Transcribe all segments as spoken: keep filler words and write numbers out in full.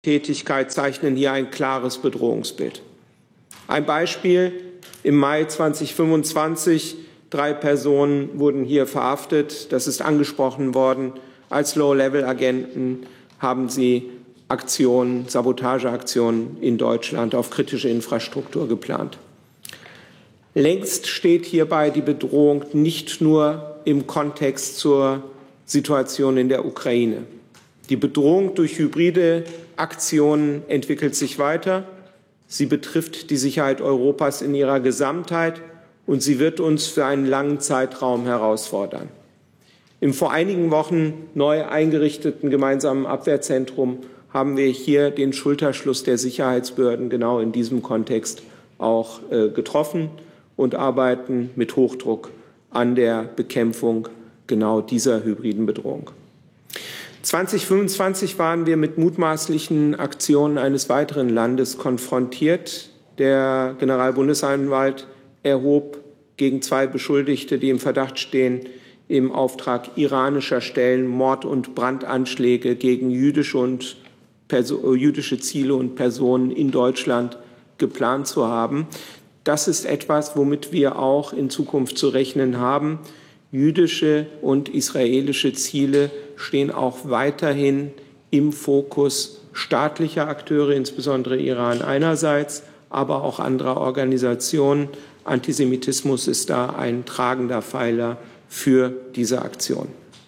Tätigkeit zeichnen hier ein klares Bedrohungsbild. Ein Beispiel: Im Mai zweitausendfünfundzwanzig, drei Personen wurden hier verhaftet. Das ist angesprochen worden. Als Low-Level-Agenten haben sie Aktionen, Sabotageaktionen in Deutschland auf kritische Infrastruktur geplant. Längst steht hierbei die Bedrohung nicht nur im Kontext zur Situation in der Ukraine. Die Bedrohung durch hybride Aktionen entwickelt sich weiter. Sie betrifft die Sicherheit Europas in ihrer Gesamtheit, und sie wird uns für einen langen Zeitraum herausfordern. Im vor einigen Wochen neu eingerichteten gemeinsamen Abwehrzentrum haben wir hier den Schulterschluss der Sicherheitsbehörden genau in diesem Kontext auch äh, getroffen und arbeiten mit Hochdruck an der Bekämpfung genau dieser hybriden Bedrohung. zweitausendfünfundzwanzig waren wir mit mutmaßlichen Aktionen eines weiteren Landes konfrontiert. Der Generalbundesanwalt erhob gegen zwei Beschuldigte, die im Verdacht stehen, im Auftrag iranischer Stellen Mord- und Brandanschläge gegen jüdische, und Perso- jüdische Ziele und Personen in Deutschland geplant zu haben. Das ist etwas, womit wir auch in Zukunft zu rechnen haben. Jüdische und israelische Ziele stehen auch weiterhin im Fokus staatlicher Akteure, insbesondere Iran einerseits, aber auch anderer Organisationen. Antisemitismus ist da ein tragender Pfeiler für diese Aktion.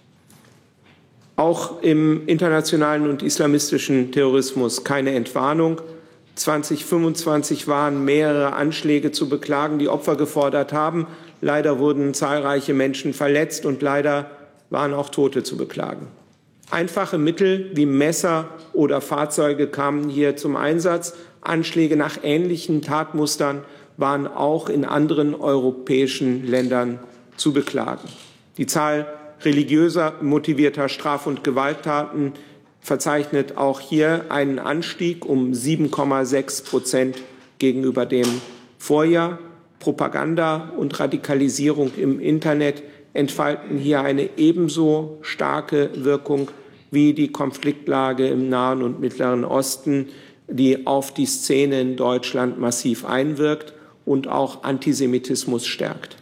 Auch im internationalen und islamistischen Terrorismus keine Entwarnung. zweitausendfünfundzwanzig waren mehrere Anschläge zu beklagen, die Opfer gefordert haben. Leider wurden zahlreiche Menschen verletzt, und leider waren auch Tote zu beklagen. Einfache Mittel wie Messer oder Fahrzeuge kamen hier zum Einsatz. Anschläge nach ähnlichen Tatmustern waren auch in anderen europäischen Ländern zu beklagen. Die Zahl religiöser motivierter Straf- und Gewalttaten verzeichnet auch hier einen Anstieg um sieben Komma sechs Prozent gegenüber dem Vorjahr. Propaganda und Radikalisierung im Internet entfalten hier eine ebenso starke Wirkung wie die Konfliktlage im Nahen und Mittleren Osten, die auf die Szene in Deutschland massiv einwirkt und auch Antisemitismus stärkt.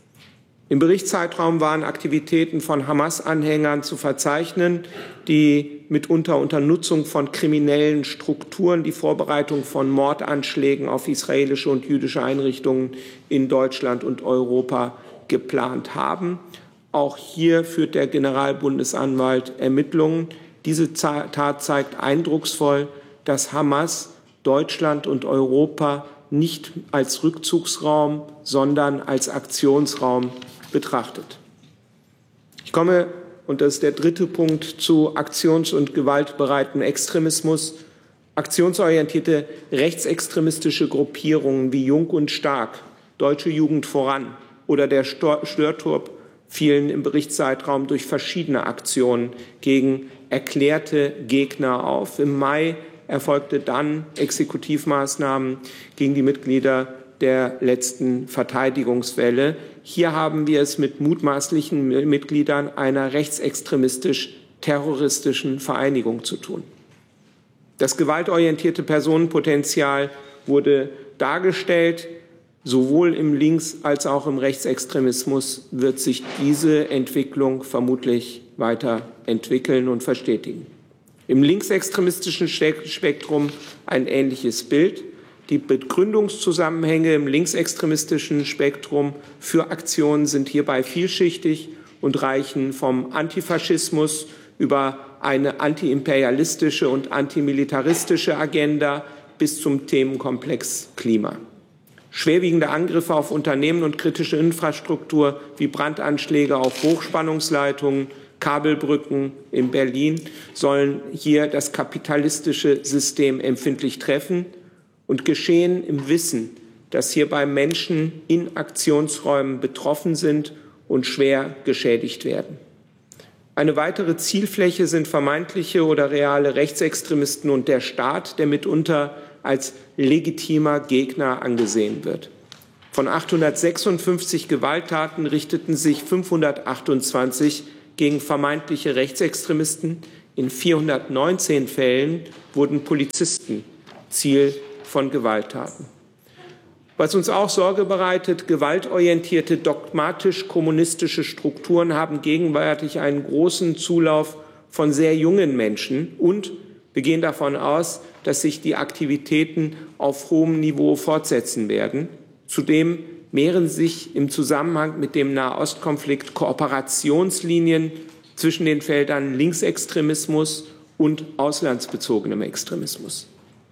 Im Berichtszeitraum waren Aktivitäten von Hamas-Anhängern zu verzeichnen, die mitunter unter Nutzung von kriminellen Strukturen die Vorbereitung von Mordanschlägen auf israelische und jüdische Einrichtungen in Deutschland und Europa geplant haben. Auch hier führt der Generalbundesanwalt Ermittlungen. Diese Tat zeigt eindrucksvoll, dass Hamas Deutschland und Europa nicht als Rückzugsraum, sondern als Aktionsraum betrachtet. Ich komme, und das ist der dritte Punkt, zu aktions- und gewaltbereiten Extremismus. Aktionsorientierte rechtsextremistische Gruppierungen wie Jung und Stark, Deutsche Jugend voran oder der Störturp fielen im Berichtszeitraum durch verschiedene Aktionen gegen erklärte Gegner auf. Im Mai erfolgte dann Exekutivmaßnahmen gegen die Mitglieder der letzten Verteidigungswelle. Hier haben wir es mit mutmaßlichen Mitgliedern einer rechtsextremistisch-terroristischen Vereinigung zu tun. Das gewaltorientierte Personenpotenzial wurde dargestellt. Sowohl im Links- als auch im Rechtsextremismus wird sich diese Entwicklung vermutlich weiterentwickeln und verstetigen. Im linksextremistischen Spektrum ein ähnliches Bild. Die Begründungszusammenhänge im linksextremistischen Spektrum für Aktionen sind hierbei vielschichtig und reichen vom Antifaschismus über eine antiimperialistische und antimilitaristische Agenda bis zum Themenkomplex Klima. Schwerwiegende Angriffe auf Unternehmen und kritische Infrastruktur wie Brandanschläge auf Hochspannungsleitungen, Kabelbrücken in Berlin sollen hier das kapitalistische System empfindlich treffen und geschehen im Wissen, dass hierbei Menschen in Aktionsräumen betroffen sind und schwer geschädigt werden. Eine weitere Zielfläche sind vermeintliche oder reale Rechtsextremisten und der Staat, der mitunter als legitimer Gegner angesehen wird. Von achthundertsechsundfünfzig Gewalttaten richteten sich fünfhundertachtundzwanzig gegen vermeintliche Rechtsextremisten, In vierhundertneunzehn Fällen wurden Polizisten Ziel von Gewalttaten. Was uns auch Sorge bereitet, gewaltorientierte, dogmatisch-kommunistische Strukturen haben gegenwärtig einen großen Zulauf von sehr jungen Menschen und wir gehen davon aus, dass sich die Aktivitäten auf hohem Niveau fortsetzen werden. Zudem mehren sich im Zusammenhang mit dem Nahostkonflikt Kooperationslinien zwischen den Feldern Linksextremismus und auslandsbezogenem Extremismus.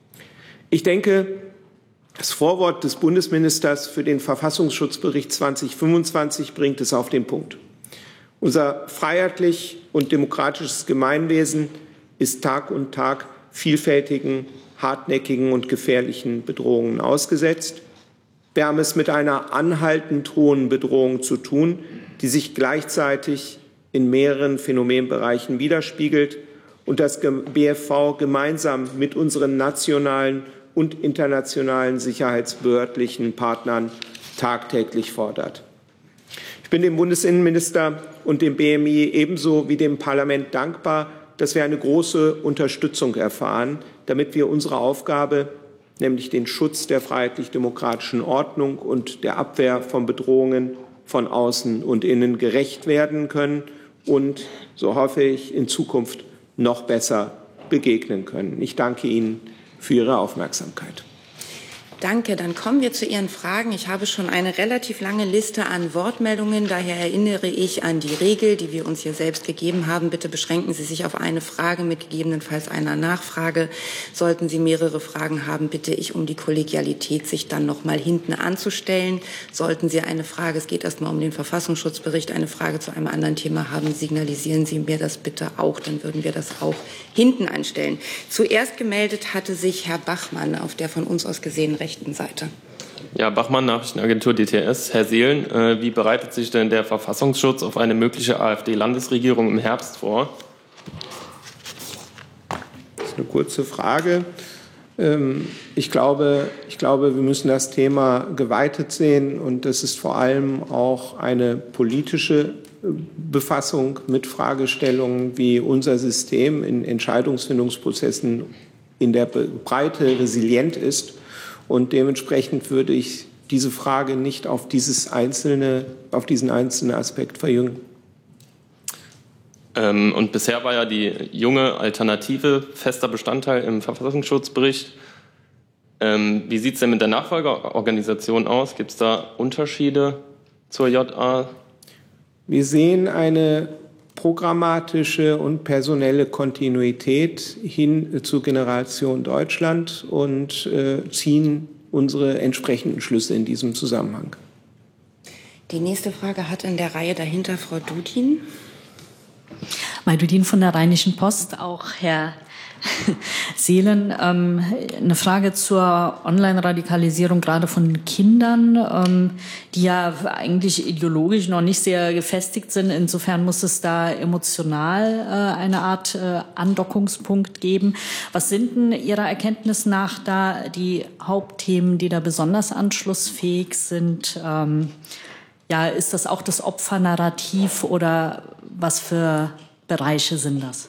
Ich denke, das Vorwort des Bundesministers für den Verfassungsschutzbericht zweitausendfünfundzwanzig bringt es auf den Punkt. Unser freiheitlich und demokratisches Gemeinwesen ist Tag und Tag vielfältigen, hartnäckigen und gefährlichen Bedrohungen ausgesetzt. Wir haben es mit einer anhaltend hohen Bedrohung zu tun, die sich gleichzeitig in mehreren Phänomenbereichen widerspiegelt und das B F V gemeinsam mit unseren nationalen und internationalen sicherheitsbehördlichen Partnern tagtäglich fordert. Ich bin dem Bundesinnenminister und dem B M I ebenso wie dem Parlament dankbar, dass wir eine große Unterstützung erfahren, damit wir unserer Aufgabe, nämlich den Schutz der freiheitlich-demokratischen Ordnung und der Abwehr von Bedrohungen von außen und innen gerecht werden können und, so hoffe ich, in Zukunft noch besser begegnen können. Ich danke Ihnen für Ihre Aufmerksamkeit. Danke. Dann kommen wir zu Ihren Fragen. Ich habe schon eine relativ lange Liste an Wortmeldungen. Daher erinnere ich an die Regel, die wir uns hier selbst gegeben haben. Bitte beschränken Sie sich auf eine Frage mit gegebenenfalls einer Nachfrage. Sollten Sie mehrere Fragen haben, bitte ich um die Kollegialität, sich dann noch mal hinten anzustellen. Sollten Sie eine Frage, es geht erst mal um den Verfassungsschutzbericht, eine Frage zu einem anderen Thema haben, signalisieren Sie mir das bitte auch. Dann würden wir das auch hinten anstellen. Zuerst gemeldet hatte sich Herr Bachmann auf der von uns aus gesehen rechten Seite. Ja, Bachmann, Nachrichtenagentur D T S. Herr Seelen, äh, wie bereitet sich denn der Verfassungsschutz auf eine mögliche AfD-Landesregierung im Herbst vor? Das ist eine kurze Frage. Ähm, ich glaube, ich glaube, wir müssen das Thema geweitet sehen und das ist vor allem auch eine politische Befassung mit Fragestellungen, wie unser System in Entscheidungsfindungsprozessen in der Breite resilient ist. Und dementsprechend würde ich diese Frage nicht auf, dieses einzelne, auf diesen einzelnen Aspekt verjüngen. Ähm, und bisher war ja die junge Alternative fester Bestandteil im Verfassungsschutzbericht. Ähm, wie sieht es denn mit der Nachfolgeorganisation aus? Gibt es da Unterschiede zur J A? Wir sehen eine programmatische und personelle Kontinuität hin zur Generation Deutschland und äh, ziehen unsere entsprechenden Schlüsse in diesem Zusammenhang. Die nächste Frage hat in der Reihe dahinter Frau Dudin. Mai Dudin von der Rheinischen Post, auch Herr Seelen. Ähm, eine Frage zur Online-Radikalisierung gerade von Kindern, ähm, die ja eigentlich ideologisch noch nicht sehr gefestigt sind. Insofern muss es da emotional äh, eine Art äh, Andockungspunkt geben. Was sind denn Ihrer Erkenntnis nach da die Hauptthemen, die da besonders anschlussfähig sind? Ähm, ja, ist das auch das Opfernarrativ oder was für Bereiche sind das?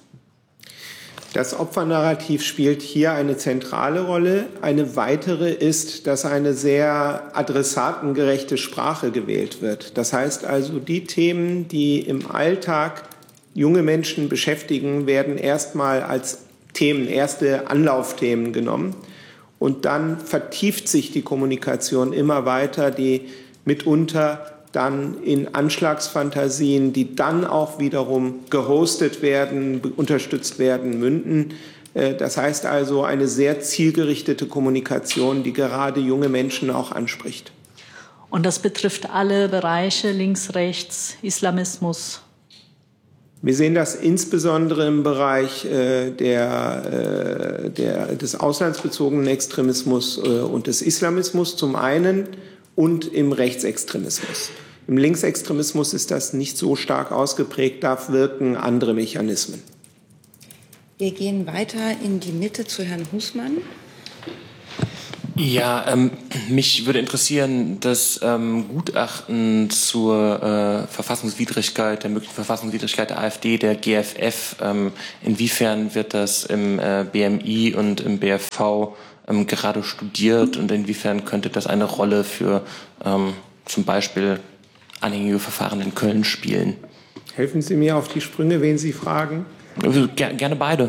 Das Opfernarrativ spielt hier eine zentrale Rolle. Eine weitere ist, dass eine sehr adressatengerechte Sprache gewählt wird. Das heißt also, die Themen, die im Alltag junge Menschen beschäftigen, werden erstmal als Themen, erste Anlaufthemen genommen. Und dann vertieft sich die Kommunikation immer weiter, die mitunter dann in Anschlagsfantasien, die dann auch wiederum gehostet werden, unterstützt werden, münden. Das heißt also eine sehr zielgerichtete Kommunikation, die gerade junge Menschen auch anspricht. Und das betrifft alle Bereiche, links, rechts, Islamismus? Wir sehen das insbesondere im Bereich äh, der, äh, der, des auslandsbezogenen Extremismus äh, und des Islamismus zum einen und im Rechtsextremismus. Im Linksextremismus ist das nicht so stark ausgeprägt, da wirken andere Mechanismen. Wir gehen weiter in die Mitte zu Herrn Husmann. Ja, ähm, mich würde interessieren, das ähm, Gutachten zur äh, Verfassungswidrigkeit, der möglichen Verfassungswidrigkeit der AfD, der G F F, ähm, inwiefern wird das im äh, B M I und im B F V ähm, gerade studiert und inwiefern könnte das eine Rolle für ähm, zum Beispiel anhängige Verfahren in Köln spielen? Helfen Sie mir auf die Sprünge, wen Sie fragen? Ger- gerne beide.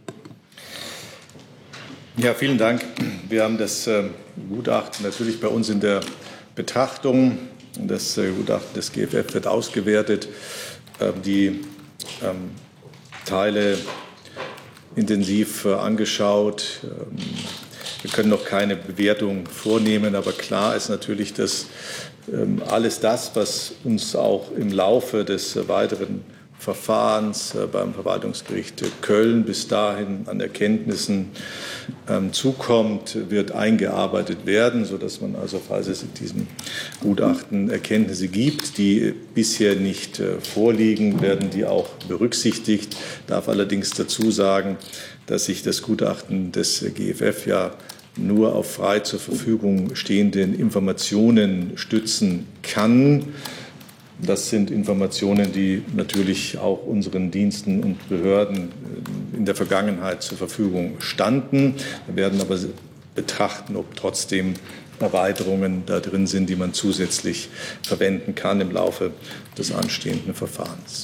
Ja, vielen Dank. Wir haben das äh, Gutachten natürlich bei uns in der Betrachtung. Das äh, Gutachten des G F F wird ausgewertet. Äh, die ähm, Teile intensiv äh, angeschaut. Ähm, wir können noch keine Bewertung vornehmen, aber klar ist natürlich, dass ähm, alles das, was uns auch im Laufe des äh, weiteren Verfahrens äh, beim Verwaltungsgericht Köln bis dahin an Erkenntnissen ähm, zukommt, wird eingearbeitet werden, sodass man also, falls es in diesem Gutachten Erkenntnisse gibt, die bisher nicht äh, vorliegen, werden die auch berücksichtigt. Ich darf allerdings dazu sagen, dass sich das Gutachten des G F F ja nur auf frei zur Verfügung stehenden Informationen stützen kann. Das sind Informationen, die natürlich auch unseren Diensten und Behörden in der Vergangenheit zur Verfügung standen. Wir werden aber betrachten, ob trotzdem Erweiterungen da drin sind, die man zusätzlich verwenden kann im Laufe des anstehenden Verfahrens.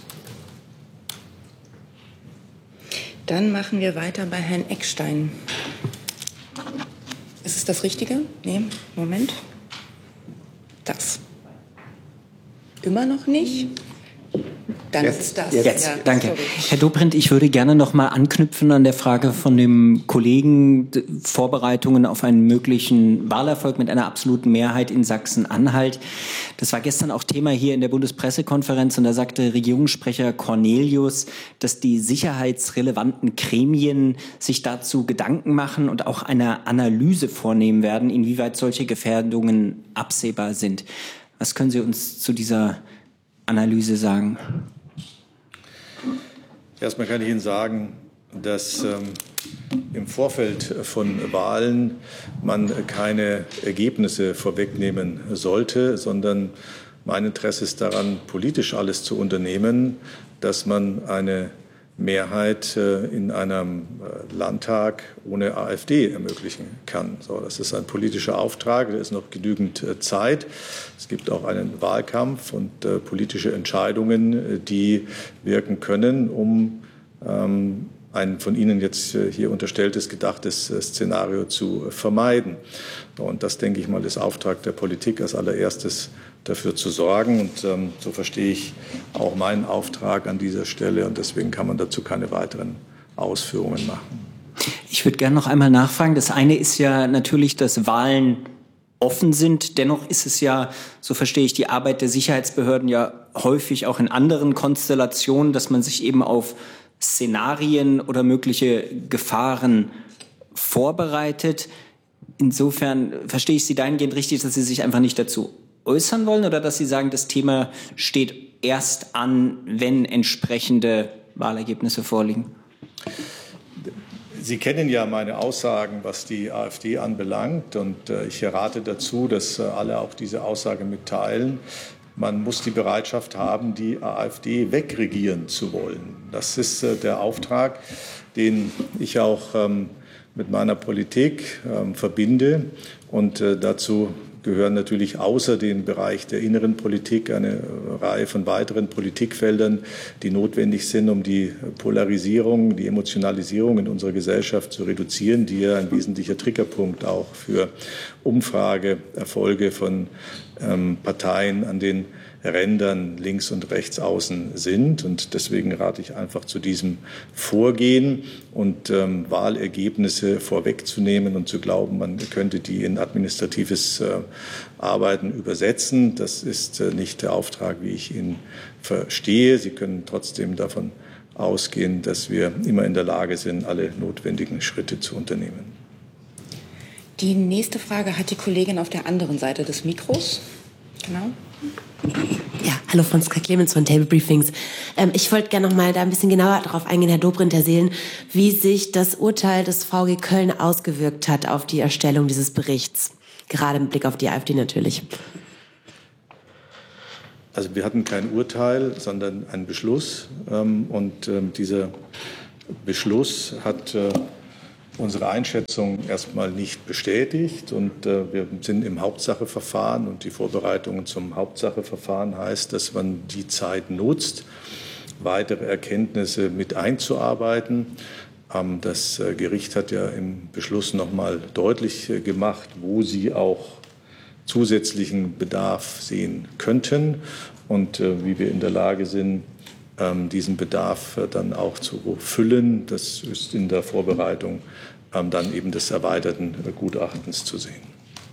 Dann machen wir weiter bei Herrn Eckstein. Ist es das Richtige? Nee, Moment. Das. Immer noch nicht? Dann jetzt, ist das. Jetzt, ja, danke. Sorry. Herr Dobrindt, ich würde gerne noch mal anknüpfen an der Frage von dem Kollegen, Vorbereitungen auf einen möglichen Wahlerfolg mit einer absoluten Mehrheit in Sachsen-Anhalt. Das war gestern auch Thema hier in der Bundespressekonferenz und da sagte Regierungssprecher Cornelius, dass die sicherheitsrelevanten Gremien sich dazu Gedanken machen und auch eine Analyse vornehmen werden, inwieweit solche Gefährdungen absehbar sind. Was können Sie uns zu dieser Analyse sagen? Erstmal kann ich Ihnen sagen, dass ähm, im Vorfeld von Wahlen man keine Ergebnisse vorwegnehmen sollte, sondern mein Interesse ist daran, politisch alles zu unternehmen, dass man eine Mehrheit äh, in einem äh, Landtag ohne AfD ermöglichen kann. So, das ist ein politischer Auftrag, da ist noch genügend äh, Zeit. Es gibt auch einen Wahlkampf und äh, politische Entscheidungen, äh, die wirken können, um ähm, ein von Ihnen jetzt äh, hier unterstelltes, gedachtes äh, Szenario zu äh, vermeiden. Und das, denke ich mal, ist Auftrag der Politik als allererstes, dafür zu sorgen. Und ähm, so verstehe ich auch meinen Auftrag an dieser Stelle. Und deswegen kann man dazu keine weiteren Ausführungen machen. Ich würde gerne noch einmal nachfragen. Das eine ist ja natürlich, dass Wahlen offen sind. Dennoch ist es ja, so verstehe ich die Arbeit der Sicherheitsbehörden ja häufig auch in anderen Konstellationen, dass man sich eben auf Szenarien oder mögliche Gefahren vorbereitet. Insofern verstehe ich Sie dahingehend richtig, dass Sie sich einfach nicht dazu äußern wollen oder dass Sie sagen, das Thema steht erst an, wenn entsprechende Wahlergebnisse vorliegen? Sie kennen ja meine Aussagen, was die AfD anbelangt. Und äh, ich rate dazu, dass äh, alle auch diese Aussage mitteilen. Man muss die Bereitschaft haben, die AfD wegregieren zu wollen. Das ist äh, der Auftrag, den ich auch ähm, mit meiner Politik ähm, verbinde. Und äh, dazu gehören natürlich außer dem Bereich der inneren Politik eine Reihe von weiteren Politikfeldern, die notwendig sind, um die Polarisierung, die Emotionalisierung in unserer Gesellschaft zu reduzieren, die ja ein wesentlicher Triggerpunkt auch für Umfrageerfolge von ähm, Parteien an den Rändern links und rechts außen sind. Und deswegen rate ich einfach zu diesem Vorgehen und ähm, Wahlergebnisse vorwegzunehmen und zu glauben, man könnte die in administratives äh, Arbeiten übersetzen. Das ist äh, nicht der Auftrag, wie ich ihn verstehe. Sie können trotzdem davon ausgehen, dass wir immer in der Lage sind, alle notwendigen Schritte zu unternehmen. Die nächste Frage hat die Kollegin auf der anderen Seite des Mikros. Genau. Ja, hallo, Franziska Clemens von Table Briefings. Ähm, ich wollte gerne noch mal da ein bisschen genauer darauf eingehen, Herr Dobrindt, Herr Seelen, wie sich das Urteil des V G Köln ausgewirkt hat auf die Erstellung dieses Berichts, gerade mit Blick auf die AfD natürlich. Also wir hatten kein Urteil, sondern einen Beschluss. Und dieser Beschluss hat unsere Einschätzung erstmal nicht bestätigt. Und wir sind im Hauptsacheverfahren. Und die Vorbereitungen zum Hauptsacheverfahren heißt, dass man die Zeit nutzt, weitere Erkenntnisse mit einzuarbeiten. Das Gericht hat ja im Beschluss noch mal deutlich gemacht, wo sie auch zusätzlichen Bedarf sehen könnten und äh, wie wir in der Lage sind, ähm, diesen Bedarf äh, dann auch zu füllen. Das ist in der Vorbereitung ähm, dann eben des erweiterten äh, Gutachtens zu sehen.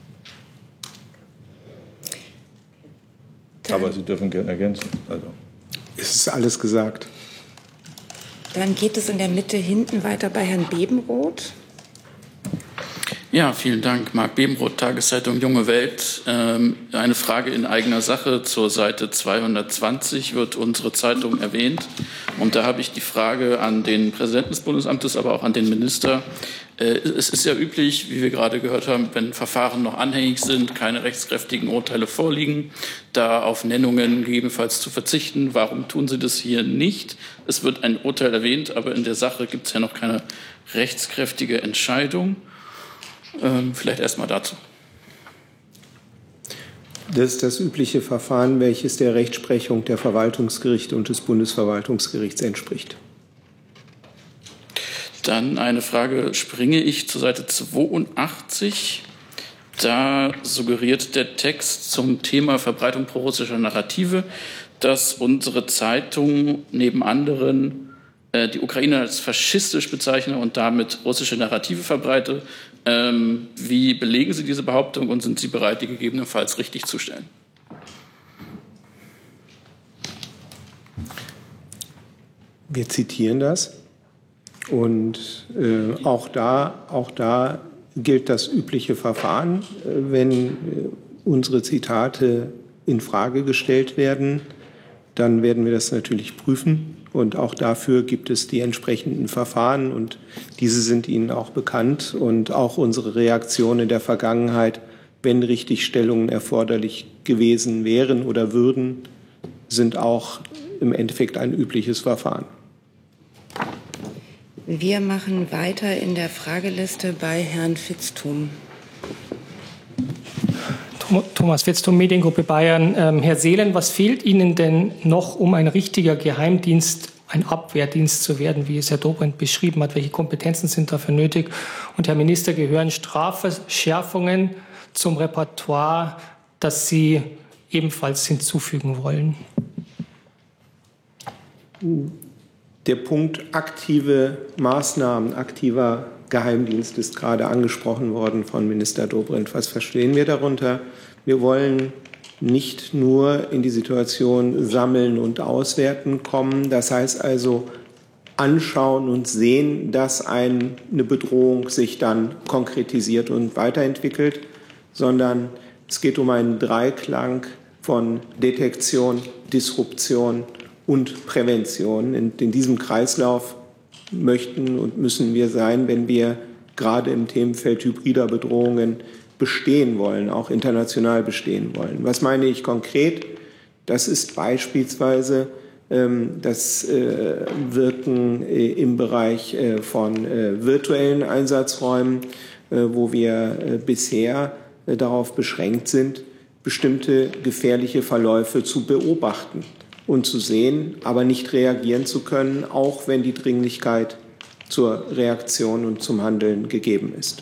Dann Aber Sie dürfen gerne ergänzen. Also. Es ist alles gesagt. Dann geht es in der Mitte hinten weiter bei Herrn Bebenroth. Ja, vielen Dank. Marc Bebenroth, Tageszeitung Junge Welt. Ähm, eine Frage in eigener Sache. Zur Seite zweihundertzwanzig wird unsere Zeitung erwähnt. Und da habe ich die Frage an den Präsidenten des Bundesamtes, aber auch an den Minister. Äh, es ist ja üblich, wie wir gerade gehört haben, wenn Verfahren noch anhängig sind, keine rechtskräftigen Urteile vorliegen, da auf Nennungen gegebenenfalls zu verzichten. Warum tun Sie das hier nicht? Es wird ein Urteil erwähnt, aber in der Sache gibt es ja noch keine rechtskräftige Entscheidung. Ähm, vielleicht erst mal dazu. Das ist das übliche Verfahren, welches der Rechtsprechung der Verwaltungsgerichte und des Bundesverwaltungsgerichts entspricht. Dann eine Frage, springe ich zur Seite zweiundachtzig. Da suggeriert der Text zum Thema Verbreitung prorussischer Narrative, dass unsere Zeitung neben anderen äh, die Ukraine als faschistisch bezeichne und damit russische Narrative verbreite. Ähm, wie belegen Sie diese Behauptung und sind Sie bereit, die gegebenenfalls richtig zu stellen? Wir zitieren das und äh, auch da, auch da gilt das übliche Verfahren. Äh, wenn äh, unsere Zitate in Frage gestellt werden, dann werden wir das natürlich prüfen. Und auch dafür gibt es die entsprechenden Verfahren und diese sind Ihnen auch bekannt. Und auch unsere Reaktion in der Vergangenheit, wenn Richtigstellungen erforderlich gewesen wären oder würden, sind auch im Endeffekt ein übliches Verfahren. Wir machen weiter in der Frageliste bei Herrn Vitzthum. Thomas Vitzthum, Mediengruppe Bayern. Ähm, Herr Seelen, was fehlt Ihnen denn noch, um ein richtiger Geheimdienst, ein Abwehrdienst zu werden, wie es Herr Dobrindt beschrieben hat? Welche Kompetenzen sind dafür nötig? Und Herr Minister, gehören Strafverschärfungen zum Repertoire, das Sie ebenfalls hinzufügen wollen? Der Punkt aktive Maßnahmen, aktiver Geheimdienst ist gerade angesprochen worden von Minister Dobrindt. Was verstehen wir darunter? Wir wollen nicht nur in die Situation sammeln und auswerten kommen. Das heißt also anschauen und sehen, dass ein, eine Bedrohung sich dann konkretisiert und weiterentwickelt, sondern es geht um einen Dreiklang von Detektion, Disruption und Prävention. In, in diesem Kreislauf möchten und müssen wir sein, wenn wir gerade im Themenfeld hybrider Bedrohungen bestehen wollen, auch international bestehen wollen. Was meine ich konkret? Das ist beispielsweise ähm, das äh, Wirken äh, im Bereich äh, von äh, virtuellen Einsatzräumen, äh, wo wir äh, bisher äh, darauf beschränkt sind, bestimmte gefährliche Verläufe zu beobachten und zu sehen, aber nicht reagieren zu können, auch wenn die Dringlichkeit zur Reaktion und zum Handeln gegeben ist.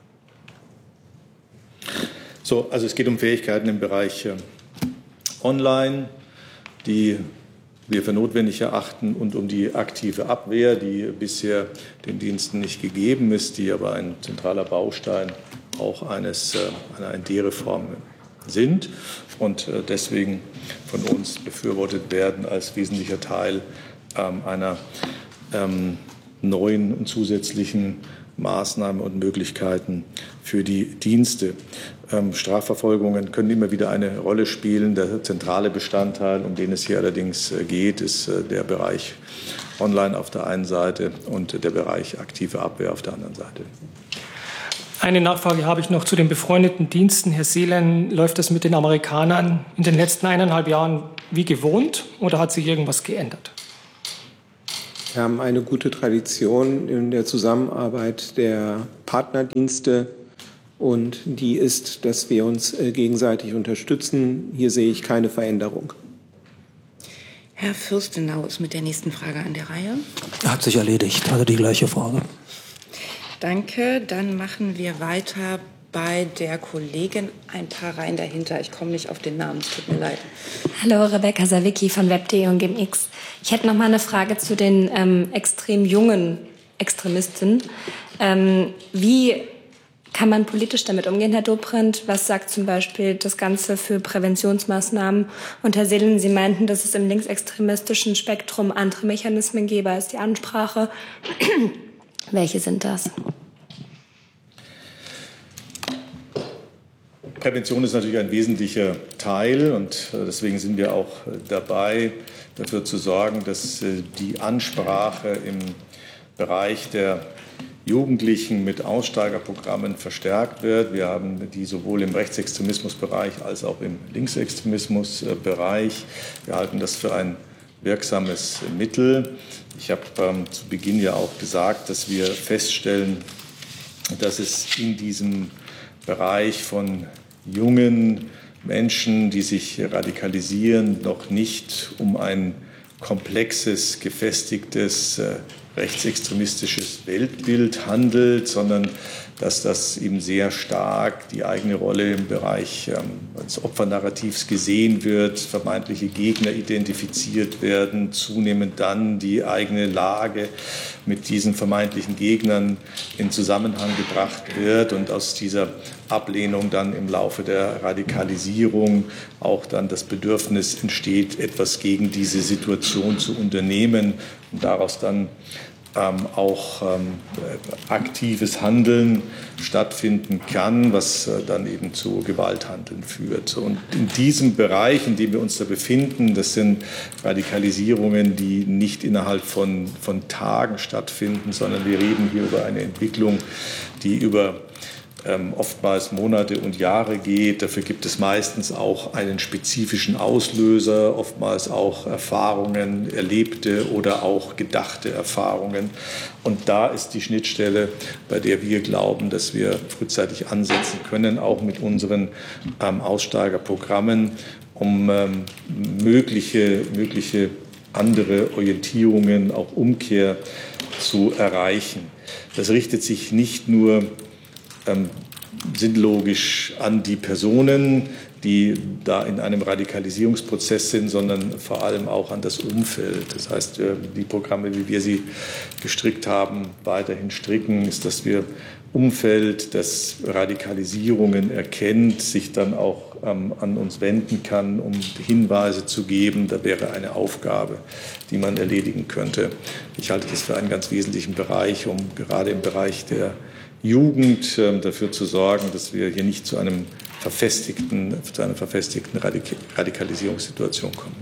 So, also es geht um Fähigkeiten im Bereich äh, Online, die wir für notwendig erachten, und um die aktive Abwehr, die bisher den Diensten nicht gegeben ist, die aber ein zentraler Baustein auch eines, äh, einer A D R-Reform sind und äh, deswegen von uns befürwortet werden als wesentlicher Teil ähm, einer ähm, neuen und zusätzlichen Maßnahmen und Möglichkeiten für die Dienste. Ähm, Strafverfolgungen können immer wieder eine Rolle spielen. Der zentrale Bestandteil, um den es hier allerdings geht, ist äh, der Bereich Online auf der einen Seite und der Bereich aktive Abwehr auf der anderen Seite. Eine Nachfrage habe ich noch zu den befreundeten Diensten. Herr Seelen, läuft das mit den Amerikanern in den letzten eineinhalb Jahren wie gewohnt oder hat sich irgendwas geändert? Wir haben eine gute Tradition in der Zusammenarbeit der Partnerdienste und die ist, dass wir uns gegenseitig unterstützen. Hier sehe ich keine Veränderung. Herr Fürstenau ist mit der nächsten Frage an der Reihe. Hat sich erledigt, hatte die gleiche Frage. Danke. Dann machen wir weiter bei der Kollegin ein paar Reihen dahinter. Ich komme nicht auf den Namen, es tut mir leid. Hallo, Rebecca Sawicki von web punkt de und G M X. Ich hätte noch mal eine Frage zu den ähm, extrem jungen Extremisten. Ähm, wie kann man politisch damit umgehen, Herr Dobrindt? Was sagt zum Beispiel das Ganze für Präventionsmaßnahmen? Und Herr Seelen, Sie meinten, dass es im linksextremistischen Spektrum andere Mechanismen gäbe als die Ansprache. Welche sind das? Prävention ist natürlich ein wesentlicher Teil und deswegen sind wir auch dabei, dafür zu sorgen, dass die Ansprache im Bereich der Jugendlichen mit Aussteigerprogrammen verstärkt wird. Wir haben die sowohl im Rechtsextremismusbereich als auch im Linksextremismusbereich. Wir halten das für ein wirksames Mittel. Ich habe ähm, zu Beginn ja auch gesagt, dass wir feststellen, dass es in diesem Bereich von jungen Menschen, die sich radikalisieren, noch nicht um ein komplexes, gefestigtes, äh, rechtsextremistisches Weltbild handelt, sondern dass das eben sehr stark die eigene Rolle im Bereich ähm, des Opfernarrativs gesehen wird, vermeintliche Gegner identifiziert werden, zunehmend dann die eigene Lage mit diesen vermeintlichen Gegnern in Zusammenhang gebracht wird und aus dieser Ablehnung dann im Laufe der Radikalisierung auch dann das Bedürfnis entsteht, etwas gegen diese Situation zu unternehmen und daraus dann Ähm, auch ähm, aktives Handeln stattfinden kann, was äh, dann eben zu Gewalthandeln führt. Und in diesem Bereich, in dem wir uns da befinden, das sind Radikalisierungen, die nicht innerhalb von, von Tagen stattfinden, sondern wir reden hier über eine Entwicklung, die über ähm, oftmals Monate und Jahre geht. Dafür gibt es meistens auch einen spezifischen Auslöser, oftmals auch Erfahrungen, erlebte oder auch gedachte Erfahrungen. Und da ist die Schnittstelle, bei der wir glauben, dass wir frühzeitig ansetzen können, auch mit unseren ähm, Aussteigerprogrammen, um ähm, mögliche, mögliche andere Orientierungen, auch Umkehr zu erreichen. Das richtet sich nicht nur Ähm, sind logisch an die Personen, die da in einem Radikalisierungsprozess sind, sondern vor allem auch an das Umfeld. Das heißt, die Programme, wie wir sie gestrickt haben, weiterhin stricken, ist, dass wir Umfeld, das Radikalisierungen erkennt, sich dann auch ähm, an uns wenden kann, um Hinweise zu geben. Da wäre eine Aufgabe, die man erledigen könnte. Ich halte das für einen ganz wesentlichen Bereich, um gerade im Bereich der Jugend äh, dafür zu sorgen, dass wir hier nicht zu, einem verfestigten, zu einer verfestigten Radik- Radikalisierungssituation kommen.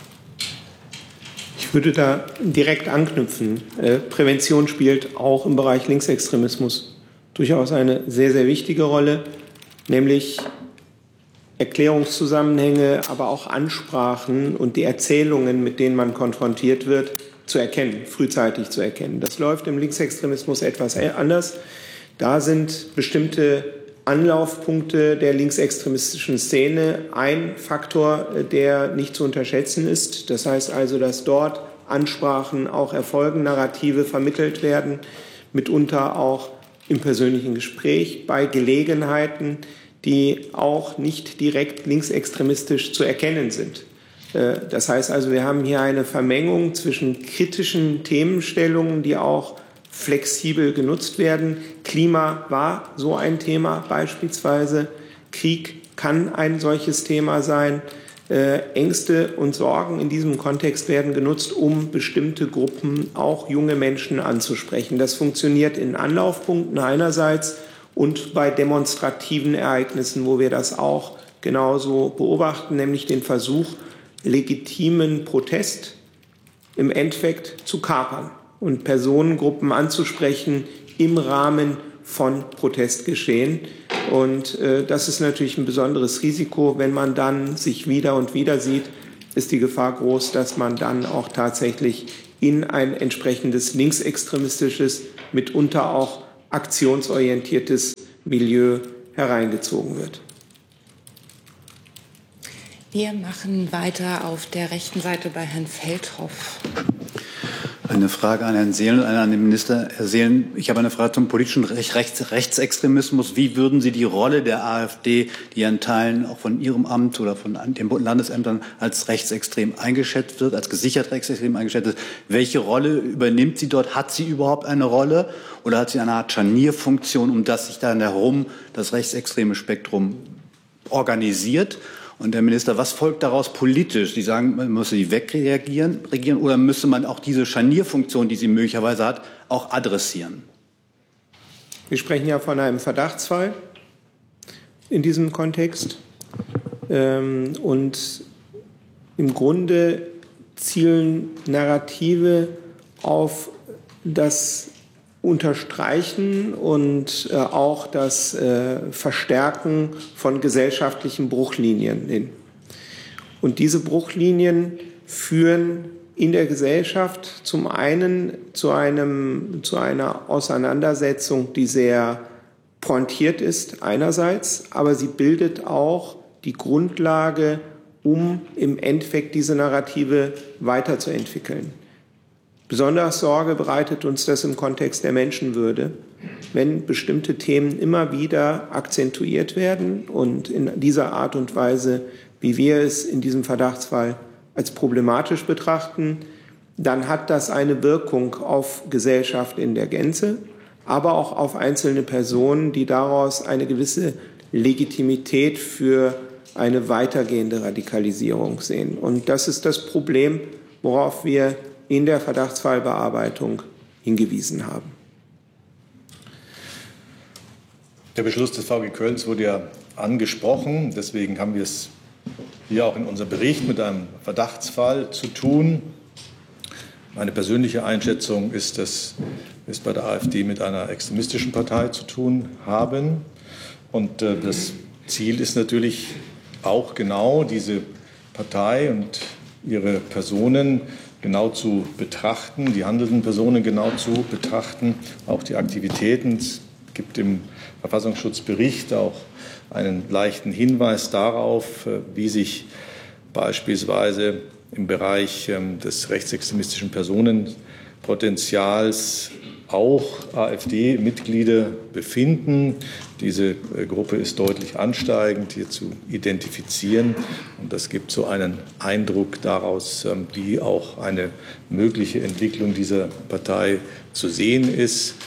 Ich würde da direkt anknüpfen. Äh, Prävention spielt auch im Bereich Linksextremismus durchaus eine sehr, sehr wichtige Rolle, nämlich Erklärungszusammenhänge, aber auch Ansprachen und die Erzählungen, mit denen man konfrontiert wird, zu erkennen, frühzeitig zu erkennen. Das läuft im Linksextremismus etwas anders. Da sind bestimmte Anlaufpunkte der linksextremistischen Szene ein Faktor, der nicht zu unterschätzen ist. Das heißt also, dass dort Ansprachen auch erfolgen, Narrative vermittelt werden, mitunter auch im persönlichen Gespräch, bei Gelegenheiten, die auch nicht direkt linksextremistisch zu erkennen sind. Das heißt also, wir haben hier eine Vermengung zwischen kritischen Themenstellungen, die auch flexibel genutzt werden. Klima war so ein Thema beispielsweise. Krieg kann ein solches Thema sein. Äh, Ängste und Sorgen in diesem Kontext werden genutzt, um bestimmte Gruppen, auch junge Menschen, anzusprechen. Das funktioniert in Anlaufpunkten einerseits und bei demonstrativen Ereignissen, wo wir das auch genauso beobachten, nämlich den Versuch, legitimen Protest im Endeffekt zu kapern und Personengruppen anzusprechen im Rahmen von Protestgeschehen. Und äh, das ist natürlich ein besonderes Risiko. Wenn man dann sich wieder und wieder sieht, ist die Gefahr groß, dass man dann auch tatsächlich in ein entsprechendes linksextremistisches, mitunter auch aktionsorientiertes Milieu hereingezogen wird. Wir machen weiter auf der rechten Seite bei Herrn Feldhoff. Eine Frage an Herrn Seelen und eine an den Minister. Herr Seelen, ich habe eine Frage zum politischen Rechts Rechtsextremismus. Wie würden Sie die Rolle der AfD, die ja in Teilen auch von Ihrem Amt oder von den Landesämtern als rechtsextrem eingeschätzt wird, als gesichert rechtsextrem eingeschätzt wird, welche Rolle übernimmt sie dort? Hat sie überhaupt eine Rolle oder hat sie eine Art Scharnierfunktion, um das sich dann herum das rechtsextreme Spektrum organisiert? Und Herr Minister, was folgt daraus politisch? Sie sagen, man müsse die wegreagieren regieren, oder müsste man auch diese Scharnierfunktion, die sie möglicherweise hat, auch adressieren? Wir sprechen ja von einem Verdachtsfall in diesem Kontext. Und im Grunde zielen Narrative auf das Unterstreichen und äh, auch das äh, Verstärken von gesellschaftlichen Bruchlinien hin. Und diese Bruchlinien führen in der Gesellschaft zum einen zu, einem, zu einer Auseinandersetzung, die sehr pointiert ist einerseits, aber sie bildet auch die Grundlage, um im Endeffekt diese Narrative weiterzuentwickeln. Besonders Sorge bereitet uns das im Kontext der Menschenwürde, wenn bestimmte Themen immer wieder akzentuiert werden und in dieser Art und Weise, wie wir es in diesem Verdachtsfall als problematisch betrachten, dann hat das eine Wirkung auf Gesellschaft in der Gänze, aber auch auf einzelne Personen, die daraus eine gewisse Legitimität für eine weitergehende Radikalisierung sehen. Und das ist das Problem, worauf wir in der Verdachtsfallbearbeitung hingewiesen haben. Der Beschluss des V G Kölns wurde ja angesprochen. Deswegen haben wir es hier auch in unserem Bericht mit einem Verdachtsfall zu tun. Meine persönliche Einschätzung ist, dass wir es bei der AfD mit einer extremistischen Partei zu tun haben. Und äh, das Ziel ist natürlich auch genau, diese Partei und ihre Personen genau zu betrachten, die handelnden Personen genau zu betrachten, auch die Aktivitäten. Es gibt im Verfassungsschutzbericht auch einen leichten Hinweis darauf, wie sich beispielsweise im Bereich des rechtsextremistischen Personenpotenzials auch AfD-Mitglieder befinden. Diese Gruppe ist deutlich ansteigend hier zu identifizieren. Und das gibt so einen Eindruck daraus, wie auch eine mögliche Entwicklung dieser Partei zu sehen ist.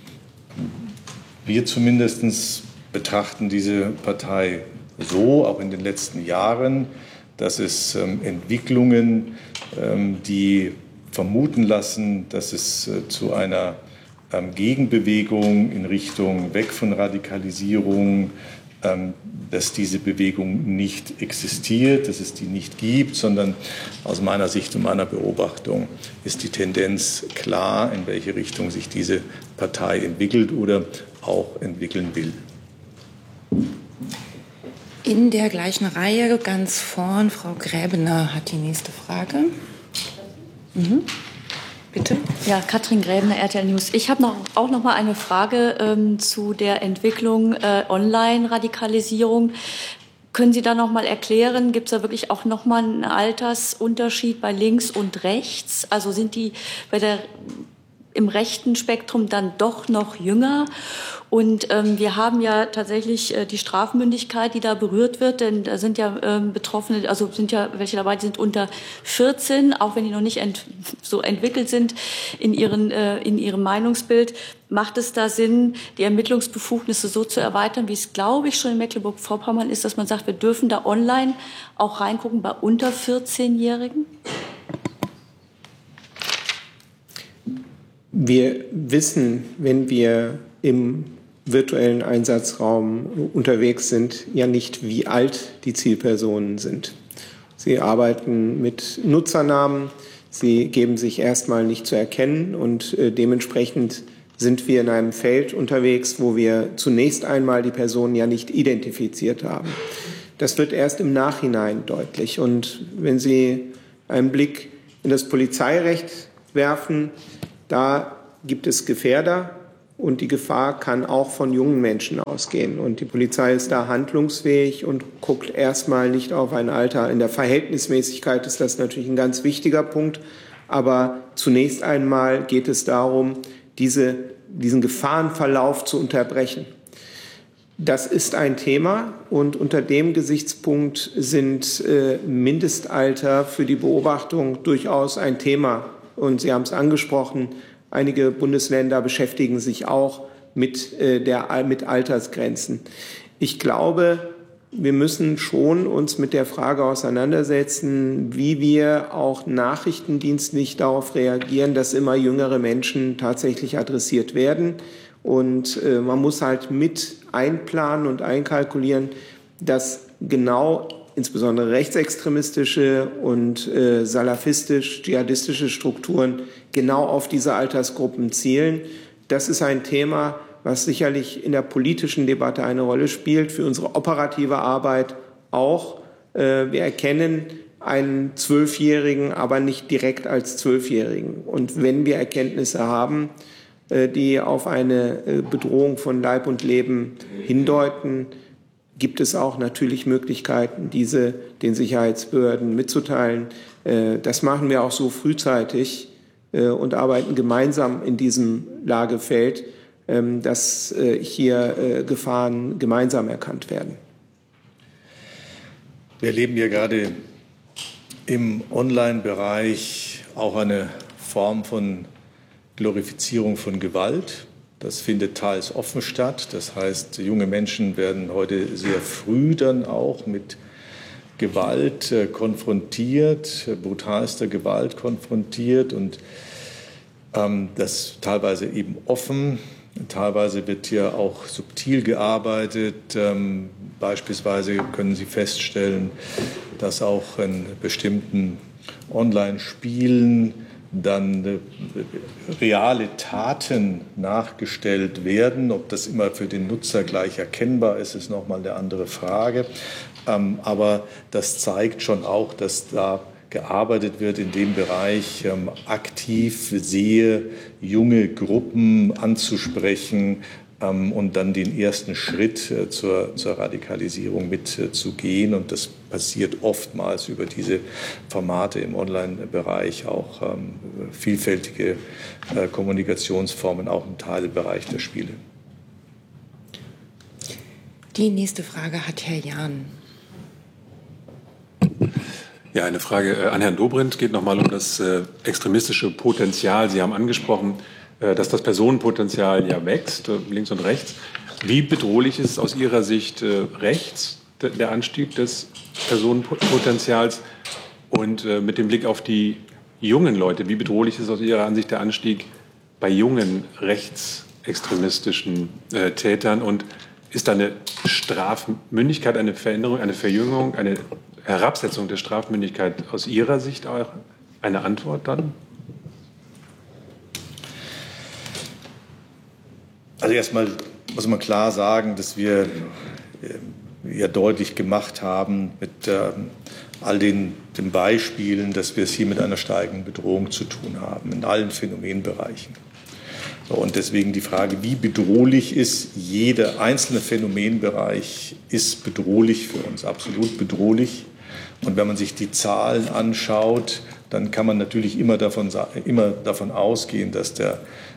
Wir zumindest betrachten diese Partei so, auch in den letzten Jahren, dass es Entwicklungen, die vermuten lassen, dass es zu einer Gegenbewegung in Richtung weg von Radikalisierung, dass diese Bewegung nicht existiert, dass es die nicht gibt, sondern aus meiner Sicht und meiner Beobachtung ist die Tendenz klar, in welche Richtung sich diese Partei entwickelt oder auch entwickeln will. In der gleichen Reihe ganz vorn, Frau Gräbener hat die nächste Frage. Mhm. Bitte. Ja, Katrin Gräbener, R T L News. Ich habe noch, auch noch mal eine Frage ähm, zu der Entwicklung äh, Online-Radikalisierung. Können Sie da noch mal erklären, gibt es da wirklich auch noch mal einen Altersunterschied bei links und rechts? Also sind die bei der im rechten Spektrum dann doch noch jünger. Und ähm, wir haben ja tatsächlich äh, die Strafmündigkeit, die da berührt wird, denn da sind ja ähm, Betroffene, also sind ja welche dabei, die sind unter vierzehn, auch wenn die noch nicht ent, so entwickelt sind in, ihren, äh, in ihrem Meinungsbild. Macht es da Sinn, die Ermittlungsbefugnisse so zu erweitern, wie es, glaube ich, schon in Mecklenburg-Vorpommern ist, dass man sagt, wir dürfen da online auch reingucken bei unter vierzehnjährigen? Wir wissen, wenn wir im virtuellen Einsatzraum unterwegs sind, ja nicht, wie alt die Zielpersonen sind. Sie arbeiten mit Nutzernamen, sie geben sich erstmal nicht zu erkennen und äh, dementsprechend sind wir in einem Feld unterwegs, wo wir zunächst einmal die Personen ja nicht identifiziert haben. Das wird erst im Nachhinein deutlich. Und wenn Sie einen Blick in das Polizeirecht werfen, da gibt es Gefährder und die Gefahr kann auch von jungen Menschen ausgehen. Und die Polizei ist da handlungsfähig und guckt erstmal nicht auf ein Alter. In der Verhältnismäßigkeit ist das natürlich ein ganz wichtiger Punkt. Aber zunächst einmal geht es darum, diese, diesen Gefahrenverlauf zu unterbrechen. Das ist ein Thema und unter dem Gesichtspunkt sind äh, Mindestalter für die Beobachtung durchaus ein Thema. Und Sie haben es angesprochen, einige Bundesländer beschäftigen sich auch mit, äh, der, mit Altersgrenzen. Ich glaube, wir müssen schon uns mit der Frage auseinandersetzen, wie wir auch nachrichtendienstlich darauf reagieren, dass immer jüngere Menschen tatsächlich adressiert werden. Und äh, man muss halt mit einplanen und einkalkulieren, dass genau insbesondere rechtsextremistische und äh, salafistisch-dschihadistische Strukturen genau auf diese Altersgruppen zielen. Das ist ein Thema, was sicherlich in der politischen Debatte eine Rolle spielt, für unsere operative Arbeit auch. Äh, wir erkennen einen Zwölfjährigen, aber nicht direkt als Zwölfjährigen. Und wenn wir Erkenntnisse haben, äh, die auf eine äh, Bedrohung von Leib und Leben hindeuten, gibt es auch natürlich Möglichkeiten, diese den Sicherheitsbehörden mitzuteilen. Das machen wir auch so frühzeitig und arbeiten gemeinsam in diesem Lagefeld, dass hier Gefahren gemeinsam erkannt werden. Wir erleben hier gerade im Online-Bereich auch eine Form von Glorifizierung von Gewalt. Das findet teils offen statt. Das heißt, junge Menschen werden heute sehr früh dann auch mit Gewalt äh, konfrontiert, brutalster Gewalt konfrontiert und ähm, das teilweise eben offen. Teilweise wird hier auch subtil gearbeitet. Ähm, beispielsweise können Sie feststellen, dass auch in bestimmten Online-Spielen dann äh, reale Taten nachgestellt werden. Ob das immer für den Nutzer gleich erkennbar ist, ist nochmal eine andere Frage. Ähm, aber das zeigt schon auch, dass da gearbeitet wird in dem Bereich, ähm, aktiv sehe, junge Gruppen anzusprechen ähm, und dann den ersten Schritt äh, zur, zur Radikalisierung mitzugehen. Äh, und das passiert oftmals über diese Formate im Online-Bereich, auch ähm, vielfältige äh, Kommunikationsformen, auch im Teilbereich der Spiele. Die nächste Frage hat Herr Jahn. Ja, eine Frage an Herrn Dobrindt geht nochmal um das äh, extremistische Potenzial. Sie haben angesprochen, äh, dass das Personenpotenzial ja wächst, äh, links und rechts. Wie bedrohlich ist es aus Ihrer Sicht äh, rechts, der Anstieg des Personenpotenzials? Und äh, mit dem Blick auf die jungen Leute, wie bedrohlich ist aus Ihrer Ansicht der Anstieg bei jungen rechtsextremistischen äh, Tätern? Und ist da eine Strafmündigkeit, eine Veränderung, eine Verjüngung, eine Herabsetzung der Strafmündigkeit aus Ihrer Sicht auch eine Antwort dann? Also erstmal muss man klar sagen, dass wir ja deutlich gemacht haben mit äh, all den, den Beispielen, dass wir es hier mit einer steigenden Bedrohung zu tun haben, in allen Phänomenbereichen. So, und deswegen die Frage, wie bedrohlich ist jeder einzelne Phänomenbereich, ist bedrohlich für uns, absolut bedrohlich. Und wenn man sich die Zahlen anschaut, dann kann man natürlich immer davon, immer davon ausgehen, dass der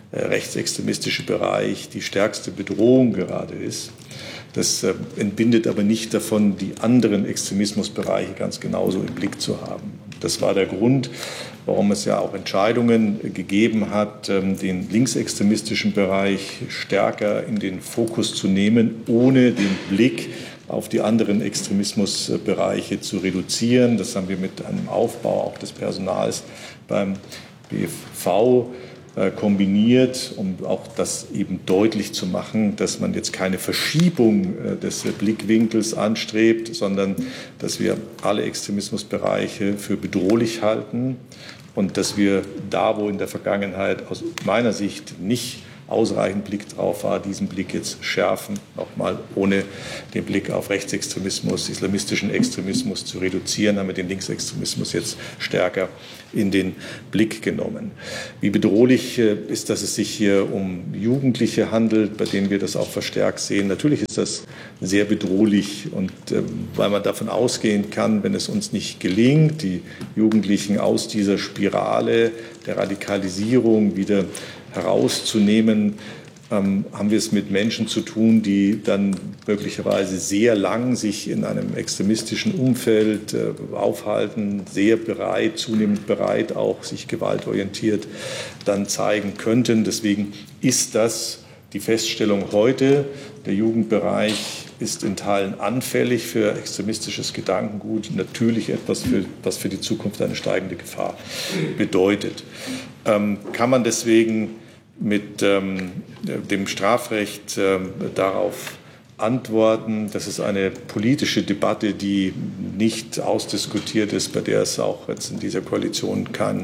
rechtsextremistische Bereich die stärkste Bedrohung gerade ist. Das entbindet aber nicht davon, die anderen Extremismusbereiche ganz genauso im Blick zu haben. Das war der Grund, warum es ja auch Entscheidungen gegeben hat, den linksextremistischen Bereich stärker in den Fokus zu nehmen, ohne den Blick auf die anderen Extremismusbereiche zu reduzieren. Das haben wir mit einem Aufbau auch des Personals beim B F V kombiniert, um auch das eben deutlich zu machen, dass man jetzt keine Verschiebung des Blickwinkels anstrebt, sondern dass wir alle Extremismusbereiche für bedrohlich halten und dass wir da, wo in der Vergangenheit aus meiner Sicht nicht ausreichend Blick drauf war, diesen Blick jetzt schärfen, nochmal ohne den Blick auf Rechtsextremismus, islamistischen Extremismus zu reduzieren, haben wir den Linksextremismus jetzt stärker in den Blick genommen. Wie bedrohlich ist, dass es sich hier um Jugendliche handelt, bei denen wir das auch verstärkt sehen. Natürlich ist das sehr bedrohlich und äh, weil man davon ausgehen kann, wenn es uns nicht gelingt, die Jugendlichen aus dieser Spirale der Radikalisierung wieder herauszunehmen, ähm, haben wir es mit Menschen zu tun, die dann möglicherweise sehr lang sich in einem extremistischen Umfeld äh, aufhalten, sehr bereit, zunehmend bereit, auch sich gewaltorientiert dann zeigen könnten. Deswegen ist das die Feststellung heute. Der Jugendbereich ist in Teilen anfällig für extremistisches Gedankengut, natürlich etwas, für, was für die Zukunft eine steigende Gefahr bedeutet. Ähm, kann man deswegen mit ähm, dem Strafrecht ähm, darauf antworten? Das ist eine politische Debatte, die nicht ausdiskutiert ist, bei der es auch jetzt in dieser Koalition keinen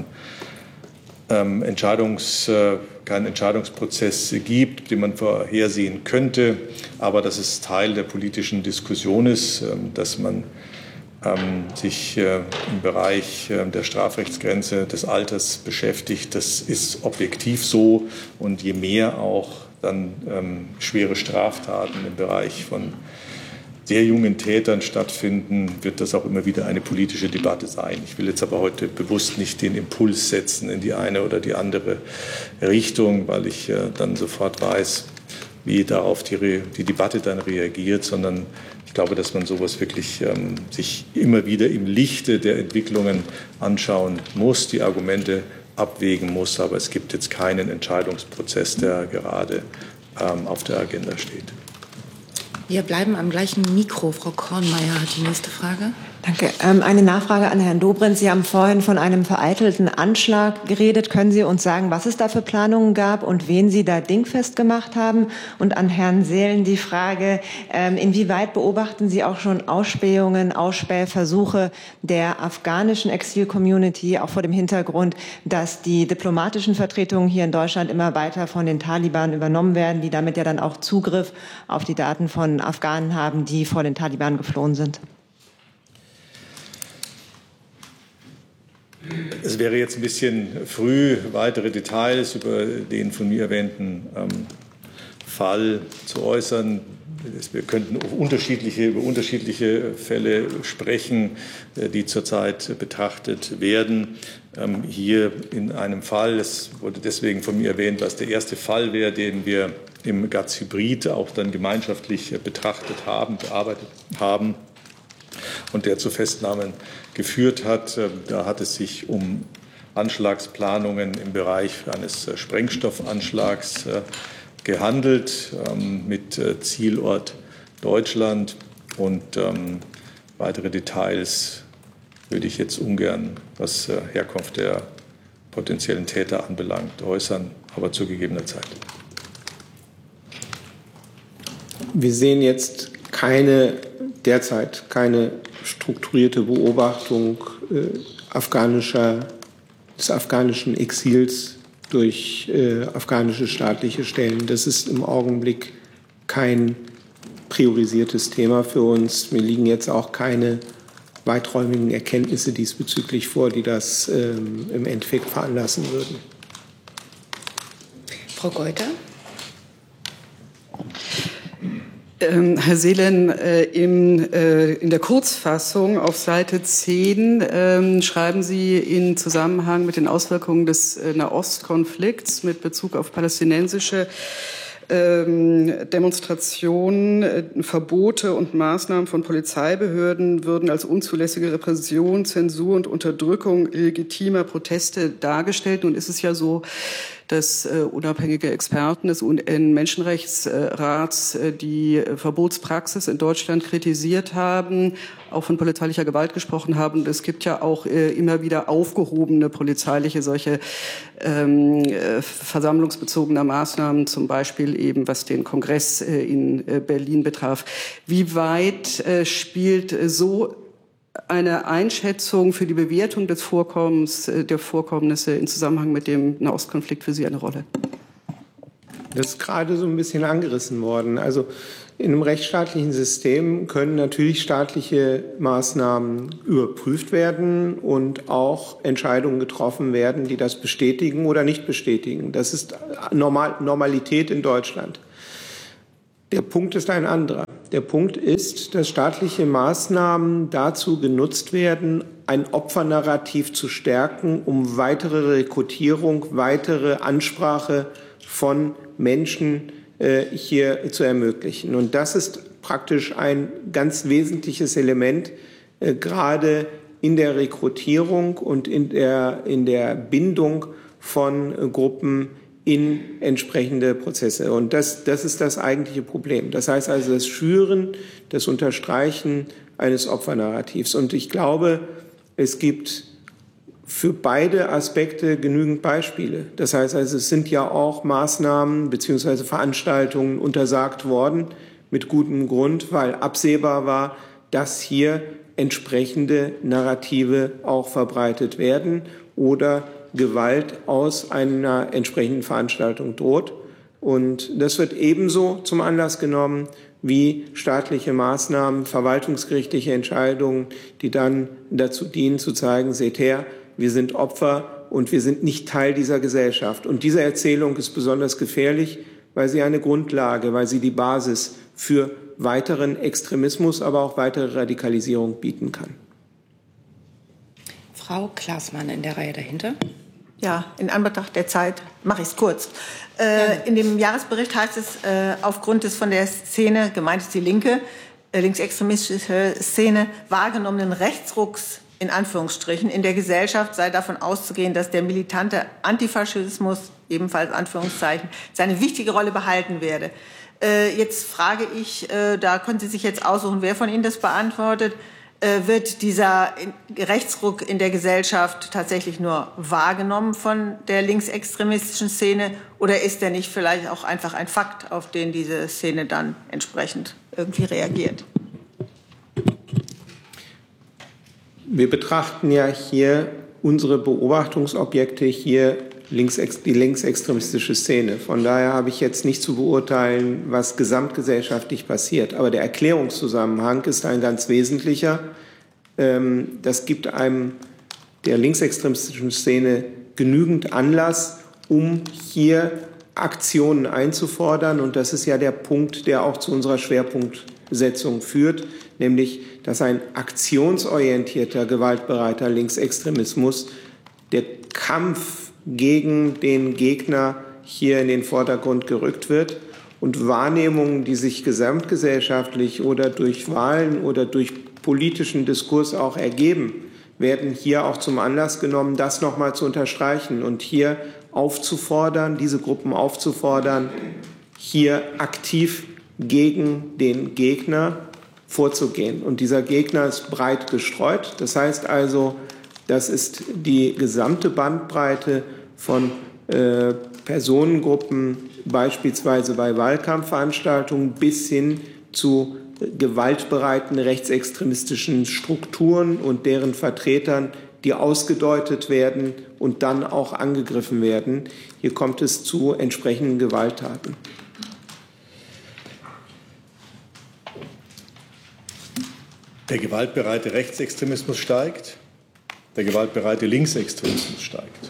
ähm, Entscheidungs, äh, keinen Entscheidungsprozess gibt, den man vorhersehen könnte, aber dass es Teil der politischen Diskussion ist, äh, dass man ähm, sich äh, im Bereich äh, der Strafrechtsgrenze des Alters beschäftigt. Das ist objektiv so und je mehr auch dann ähm, schwere Straftaten im Bereich von sehr jungen Tätern stattfinden, wird das auch immer wieder eine politische Debatte sein. Ich will jetzt aber heute bewusst nicht den Impuls setzen in die eine oder die andere Richtung, weil ich äh, dann sofort weiß, wie darauf die, die Debatte dann reagiert, sondern ich glaube, dass man sowas wirklich ähm, sich immer wieder im Lichte der Entwicklungen anschauen muss, die Argumente abwägen muss, aber es gibt jetzt keinen Entscheidungsprozess, der gerade ähm, auf der Agenda steht. Wir bleiben am gleichen Mikro. Frau Kornmeier hat die nächste Frage. Danke. Ähm, eine Nachfrage an Herrn Dobrindt. Sie haben vorhin von einem vereitelten Anschlag geredet. Können Sie uns sagen, was es da für Planungen gab und wen Sie da dingfest gemacht haben? Und an Herrn Seelen die Frage, ähm, inwieweit beobachten Sie auch schon Ausspähungen, Ausspähversuche der afghanischen Exil-Community, auch vor dem Hintergrund, dass die diplomatischen Vertretungen hier in Deutschland immer weiter von den Taliban übernommen werden, die damit ja dann auch Zugriff auf die Daten von Afghanen haben, die vor den Taliban geflohen sind? Es wäre jetzt ein bisschen früh, weitere Details über den von mir erwähnten ähm, Fall zu äußern. Wir könnten auf unterschiedliche, über unterschiedliche Fälle sprechen, äh, die zurzeit betrachtet werden. Ähm, hier in einem Fall, es wurde deswegen von mir erwähnt, was der erste Fall wäre, den wir im G A Z Hybrid auch dann gemeinschaftlich äh, betrachtet haben, bearbeitet haben und der zu Festnahmen geführt hat. Da hat es sich um Anschlagsplanungen im Bereich eines Sprengstoffanschlags gehandelt mit Zielort Deutschland. Und weitere Details würde ich jetzt ungern, was Herkunft der potenziellen Täter anbelangt, äußern, aber zu gegebener Zeit. Wir sehen jetzt keine, derzeit keine strukturierte Beobachtung äh, afghanischer, des afghanischen Exils durch äh, afghanische staatliche Stellen. Das ist im Augenblick kein priorisiertes Thema für uns. Mir liegen jetzt auch keine weiträumigen Erkenntnisse diesbezüglich vor, die das ähm, im Endeffekt veranlassen würden. Frau Geuter. Ähm, Herr Seelen, äh, im, äh, in der Kurzfassung auf Seite zehn ähm, schreiben Sie in Zusammenhang mit den Auswirkungen des äh, Nahostkonflikts mit Bezug auf palästinensische ähm, Demonstrationen, äh, Verbote und Maßnahmen von Polizeibehörden würden als unzulässige Repression, Zensur und Unterdrückung legitimer Proteste dargestellt. Nun ist es ja so, dass äh, unabhängige Experten des U N-Menschenrechtsrats äh, die äh, Verbotspraxis in Deutschland kritisiert haben, auch von polizeilicher Gewalt gesprochen haben. Und es gibt ja auch äh, immer wieder aufgehobene polizeiliche solche ähm, äh, versammlungsbezogener Maßnahmen, zum Beispiel eben was den Kongress äh, in äh, Berlin betraf. Wie weit äh, spielt äh, so eine Einschätzung für die Bewertung des Vorkommens, der Vorkommnisse in Zusammenhang mit dem Nahostkonflikt für Sie eine Rolle? Das ist gerade so ein bisschen angerissen worden. Also in einem rechtsstaatlichen System können natürlich staatliche Maßnahmen überprüft werden und auch Entscheidungen getroffen werden, die das bestätigen oder nicht bestätigen. Das ist Normal- Normalität in Deutschland. Der Punkt ist ein anderer. Der Punkt ist, dass staatliche Maßnahmen dazu genutzt werden, ein Opfernarrativ zu stärken, um weitere Rekrutierung, weitere Ansprache von Menschen äh, hier zu ermöglichen. Und das ist praktisch ein ganz wesentliches Element, äh, gerade in der Rekrutierung und in der, in der Bindung von äh, Gruppen in entsprechende Prozesse. Und das, das ist das eigentliche Problem. Das heißt also das Schüren, das Unterstreichen eines Opfernarrativs. Und ich glaube, es gibt für beide Aspekte genügend Beispiele. Das heißt also, es sind ja auch Maßnahmen bzw. Veranstaltungen untersagt worden, mit gutem Grund, weil absehbar war, dass hier entsprechende Narrative auch verbreitet werden oder Gewalt aus einer entsprechenden Veranstaltung droht. Und das wird ebenso zum Anlass genommen wie staatliche Maßnahmen, verwaltungsgerichtliche Entscheidungen, die dann dazu dienen, zu zeigen, seht her, wir sind Opfer und wir sind nicht Teil dieser Gesellschaft. Und diese Erzählung ist besonders gefährlich, weil sie eine Grundlage, weil sie die Basis für weiteren Extremismus, aber auch weitere Radikalisierung bieten kann. Frau Klaßmann in der Reihe dahinter. Ja, in Anbetracht der Zeit mache ich es kurz. Äh, in dem Jahresbericht heißt es, äh, aufgrund des von der Szene, gemeint ist die linke, äh, linksextremistische Szene, wahrgenommenen Rechtsrucks in Anführungsstrichen in der Gesellschaft sei davon auszugehen, dass der militante Antifaschismus, ebenfalls Anführungszeichen, seine wichtige Rolle behalten werde. Äh, jetzt frage ich, äh, da können Sie sich jetzt aussuchen, wer von Ihnen das beantwortet, wird dieser Rechtsruck in der Gesellschaft tatsächlich nur wahrgenommen von der linksextremistischen Szene oder ist er nicht vielleicht auch einfach ein Fakt, auf den diese Szene dann entsprechend irgendwie reagiert? Wir betrachten ja hier unsere Beobachtungsobjekte hier links, die linksextremistische Szene. Von daher habe ich jetzt nicht zu beurteilen, was gesamtgesellschaftlich passiert. Aber der Erklärungszusammenhang ist ein ganz wesentlicher. Das gibt einem der linksextremistischen Szene genügend Anlass, um hier Aktionen einzufordern. Und das ist ja der Punkt, der auch zu unserer Schwerpunktsetzung führt, nämlich, dass ein aktionsorientierter, gewaltbereiter Linksextremismus, der Kampf gegen den Gegner hier in den Vordergrund gerückt wird und Wahrnehmungen, die sich gesamtgesellschaftlich oder durch Wahlen oder durch politischen Diskurs auch ergeben, werden hier auch zum Anlass genommen, das nochmal zu unterstreichen und hier aufzufordern, diese Gruppen aufzufordern, hier aktiv gegen den Gegner vorzugehen. Und dieser Gegner ist breit gestreut. Das heißt also, das ist die gesamte Bandbreite von äh, Personengruppen, beispielsweise bei Wahlkampfveranstaltungen, bis hin zu gewaltbereiten rechtsextremistischen Strukturen und deren Vertretern, die ausgedeutet werden und dann auch angegriffen werden. Hier kommt es zu entsprechenden Gewalttaten. Der gewaltbereite Rechtsextremismus steigt, der gewaltbereite Linksextremismus steigt.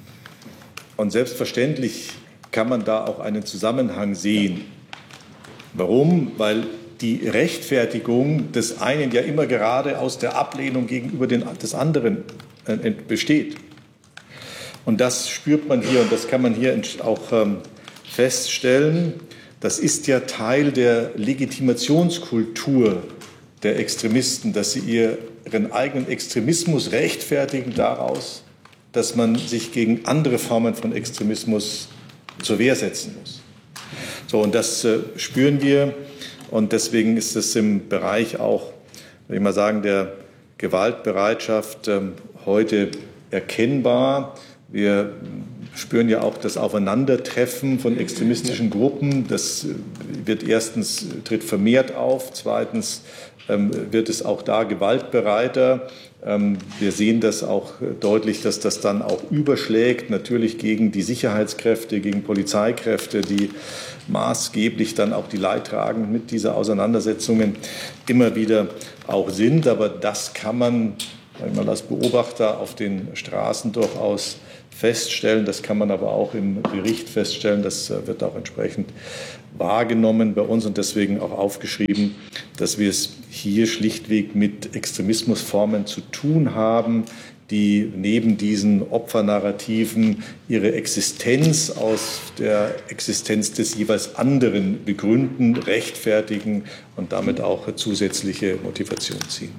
Und selbstverständlich kann man da auch einen Zusammenhang sehen. Warum? Weil die Rechtfertigung des einen ja immer gerade aus der Ablehnung gegenüber den, des anderen äh, besteht. Und das spürt man hier und das kann man hier auch ähm, feststellen. Das ist ja Teil der Legitimationskultur der Extremisten, dass sie ihren eigenen Extremismus rechtfertigen daraus, dass man sich gegen andere Formen von Extremismus zur Wehr setzen muss. So, und das äh, spüren wir. Und deswegen ist es im Bereich auch, würde ich mal sagen, der Gewaltbereitschaft ähm, heute erkennbar. Wir spüren ja auch das Aufeinandertreffen von extremistischen Gruppen. Das wird erstens, tritt vermehrt auf. Zweitens ähm, wird es auch da gewaltbereiter. Ähm, wir sehen das auch deutlich, dass das dann auch überschlägt, natürlich gegen die Sicherheitskräfte, gegen Polizeikräfte, die maßgeblich dann auch die Leidtragenden mit dieser Auseinandersetzungen immer wieder auch sind. Aber das kann man, sag ich mal, als Beobachter auf den Straßen durchaus feststellen. Das kann man aber auch im Bericht feststellen. Das wird auch entsprechend wahrgenommen bei uns und deswegen auch aufgeschrieben, dass wir es hier schlichtweg mit Extremismusformen zu tun haben, die neben diesen Opfernarrativen ihre Existenz aus der Existenz des jeweils anderen begründen, rechtfertigen und damit auch zusätzliche Motivation ziehen.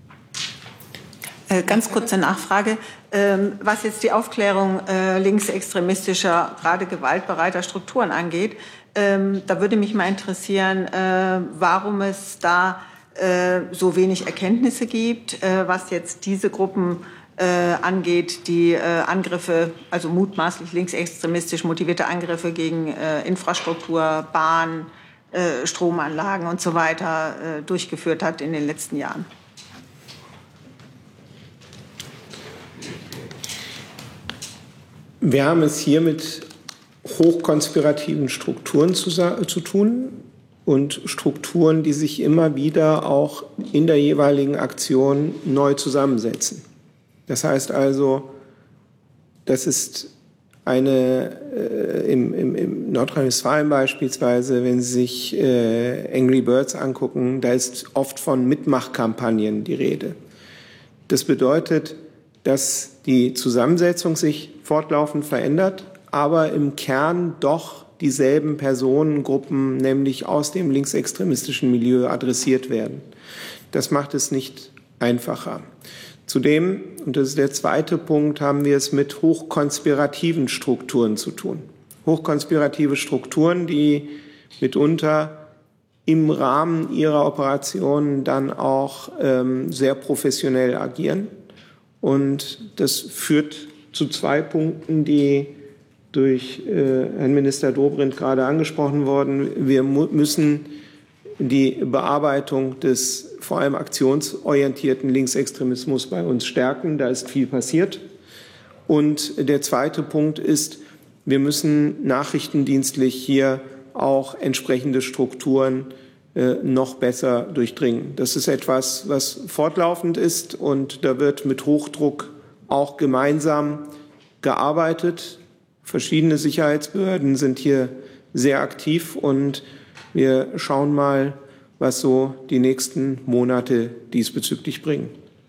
Ganz kurze Nachfrage. Was jetzt die Aufklärung linksextremistischer, gerade gewaltbereiter Strukturen angeht, da würde mich mal interessieren, warum es da so wenig Erkenntnisse gibt, was jetzt diese Gruppen angeht, die Angriffe, also mutmaßlich linksextremistisch motivierte Angriffe gegen Infrastruktur, Bahn, Stromanlagen und so weiter durchgeführt hat in den letzten Jahren. Wir haben es hier mit hochkonspirativen Strukturen zu, zu tun und Strukturen, die sich immer wieder auch in der jeweiligen Aktion neu zusammensetzen. Das heißt also, das ist eine, äh, im, im, im Nordrhein-Westfalen beispielsweise, wenn Sie sich äh, Angry Birds angucken, da ist oft von Mitmachkampagnen die Rede. Das bedeutet, dass die Zusammensetzung sich fortlaufend verändert, aber im Kern doch dieselben Personengruppen, nämlich aus dem linksextremistischen Milieu, adressiert werden. Das macht es nicht einfacher. Zudem, und das ist der zweite Punkt, haben wir es mit hochkonspirativen Strukturen zu tun. Hochkonspirative Strukturen, die mitunter im Rahmen ihrer Operationen dann auch ähm, sehr professionell agieren. Und das führt zu zwei Punkten, die durch äh, Herrn Minister Dobrindt gerade angesprochen wurden. Wir mu- müssen die Bearbeitung des vor allem aktionsorientierten Linksextremismus bei uns stärken. Da ist viel passiert. Und der zweite Punkt ist, wir müssen nachrichtendienstlich hier auch entsprechende Strukturen äh, noch besser durchdringen. Das ist etwas, was fortlaufend ist und da wird mit Hochdruck auch gemeinsam gearbeitet. Verschiedene Sicherheitsbehörden sind hier sehr aktiv und wir schauen mal, was so die nächsten Monate diesbezüglich bringen.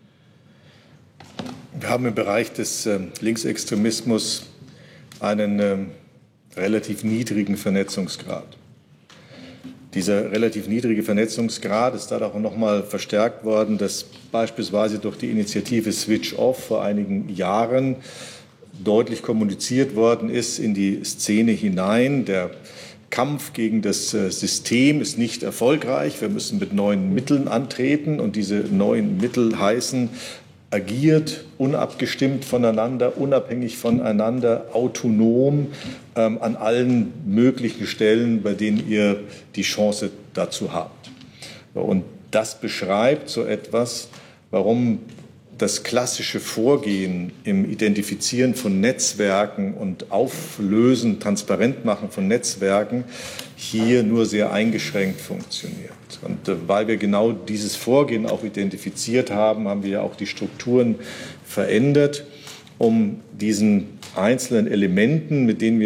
Wir haben im Bereich des äh, Linksextremismus einen äh, relativ niedrigen Vernetzungsgrad. Dieser relativ niedrige Vernetzungsgrad ist dadurch auch noch mal verstärkt worden, dass beispielsweise durch die Initiative Switch Off vor einigen Jahren deutlich kommuniziert worden ist in die Szene hinein. Der Kampf gegen das System ist nicht erfolgreich. Wir müssen mit neuen Mitteln antreten und diese neuen Mittel heißen, agiert unabgestimmt voneinander, unabhängig voneinander, autonom ähm, an allen möglichen Stellen, bei denen ihr die Chance dazu habt. Und das beschreibt so etwas, warum das klassische Vorgehen im Identifizieren von Netzwerken und Auflösen, Transparentmachen von Netzwerken hier nur sehr eingeschränkt funktioniert. Und äh, weil wir genau dieses Vorgehen auch identifiziert haben, haben wir ja auch die Strukturen verändert, um diesen einzelnen Elementen, mit denen wir es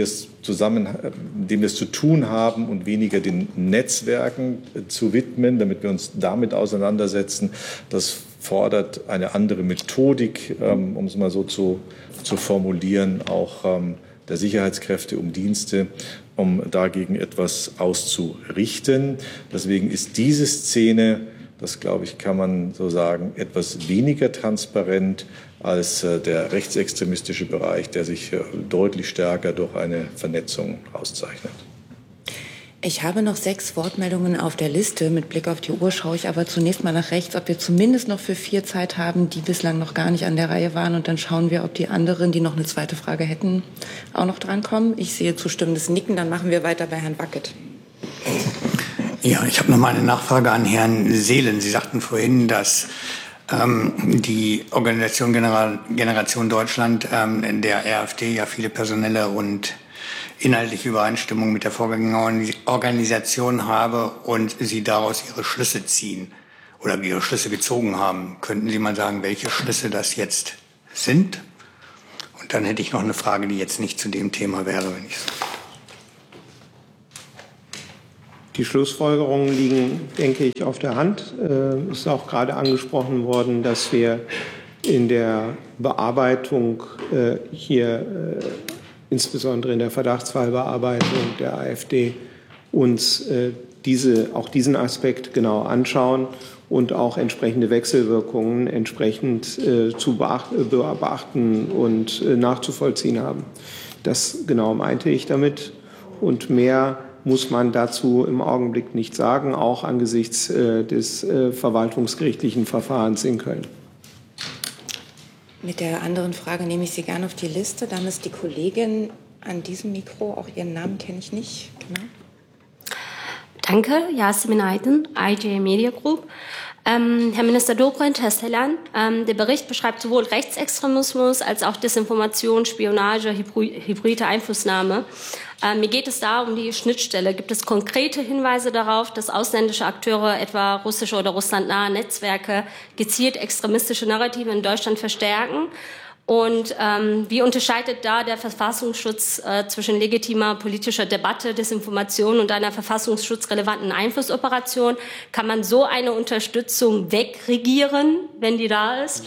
zusammen, mit dem wir es zu tun haben und weniger den Netzwerken zu widmen, damit wir uns damit auseinandersetzen. Das fordert eine andere Methodik, um es mal so zu, zu formulieren, auch der Sicherheitskräfte um Dienste, um dagegen etwas auszurichten. Deswegen ist diese Szene, das glaube ich, kann man so sagen, etwas weniger transparent als äh, der rechtsextremistische Bereich, der sich äh, deutlich stärker durch eine Vernetzung auszeichnet. Ich habe noch sechs Wortmeldungen auf der Liste. Mit Blick auf die Uhr schaue ich aber zunächst mal nach rechts, ob wir zumindest noch für vier Zeit haben, die bislang noch gar nicht an der Reihe waren. Und dann schauen wir, ob die anderen, die noch eine zweite Frage hätten, auch noch drankommen. Ich sehe zustimmendes Nicken. Dann machen wir weiter bei Herrn Wackett. Ja, ich habe noch mal eine Nachfrage an Herrn Seelen. Sie sagten vorhin, dass ähm, die Organisation General, Generation Deutschland ähm, der AfD ja viele personelle und inhaltliche Übereinstimmung mit der Vorgängerorganisation habe und Sie daraus Ihre Schlüsse ziehen oder Ihre Schlüsse gezogen haben. Könnten Sie mal sagen, welche Schlüsse das jetzt sind? Und dann hätte ich noch eine Frage, die jetzt nicht zu dem Thema wäre, wenn ich Die Schlussfolgerungen liegen, denke ich, auf der Hand. Es ist auch gerade angesprochen worden, dass wir in der Bearbeitung hier, insbesondere in der Verdachtsfallbearbeitung der AfD, uns diese, auch diesen Aspekt genau anschauen und auch entsprechende Wechselwirkungen entsprechend zu beachten und nachzuvollziehen haben. Das genau meinte ich damit. Und mehr muss man dazu im Augenblick nicht sagen, auch angesichts äh, des äh, verwaltungsgerichtlichen Verfahrens in Köln. Mit der anderen Frage nehme ich Sie gerne auf die Liste. Dann ist die Kollegin an diesem Mikro, auch Ihren Namen kenne ich nicht. Genau. Danke, Yasemin Aydin, I J Media Group. Ähm, Herr Minister Dobrindt, Herr Selan, ähm, der Bericht beschreibt sowohl Rechtsextremismus als auch Desinformation, Spionage, hybride Einflussnahme. Ähm, mir geht es da um die Schnittstelle. Gibt es konkrete Hinweise darauf, dass ausländische Akteure, etwa russische oder russlandnahe Netzwerke, gezielt extremistische Narrative in Deutschland verstärken? Und ähm, wie unterscheidet da der Verfassungsschutz äh, zwischen legitimer politischer Debatte, Desinformation und einer verfassungsschutzrelevanten Einflussoperation? Kann man so eine Unterstützung wegregieren, wenn die da ist?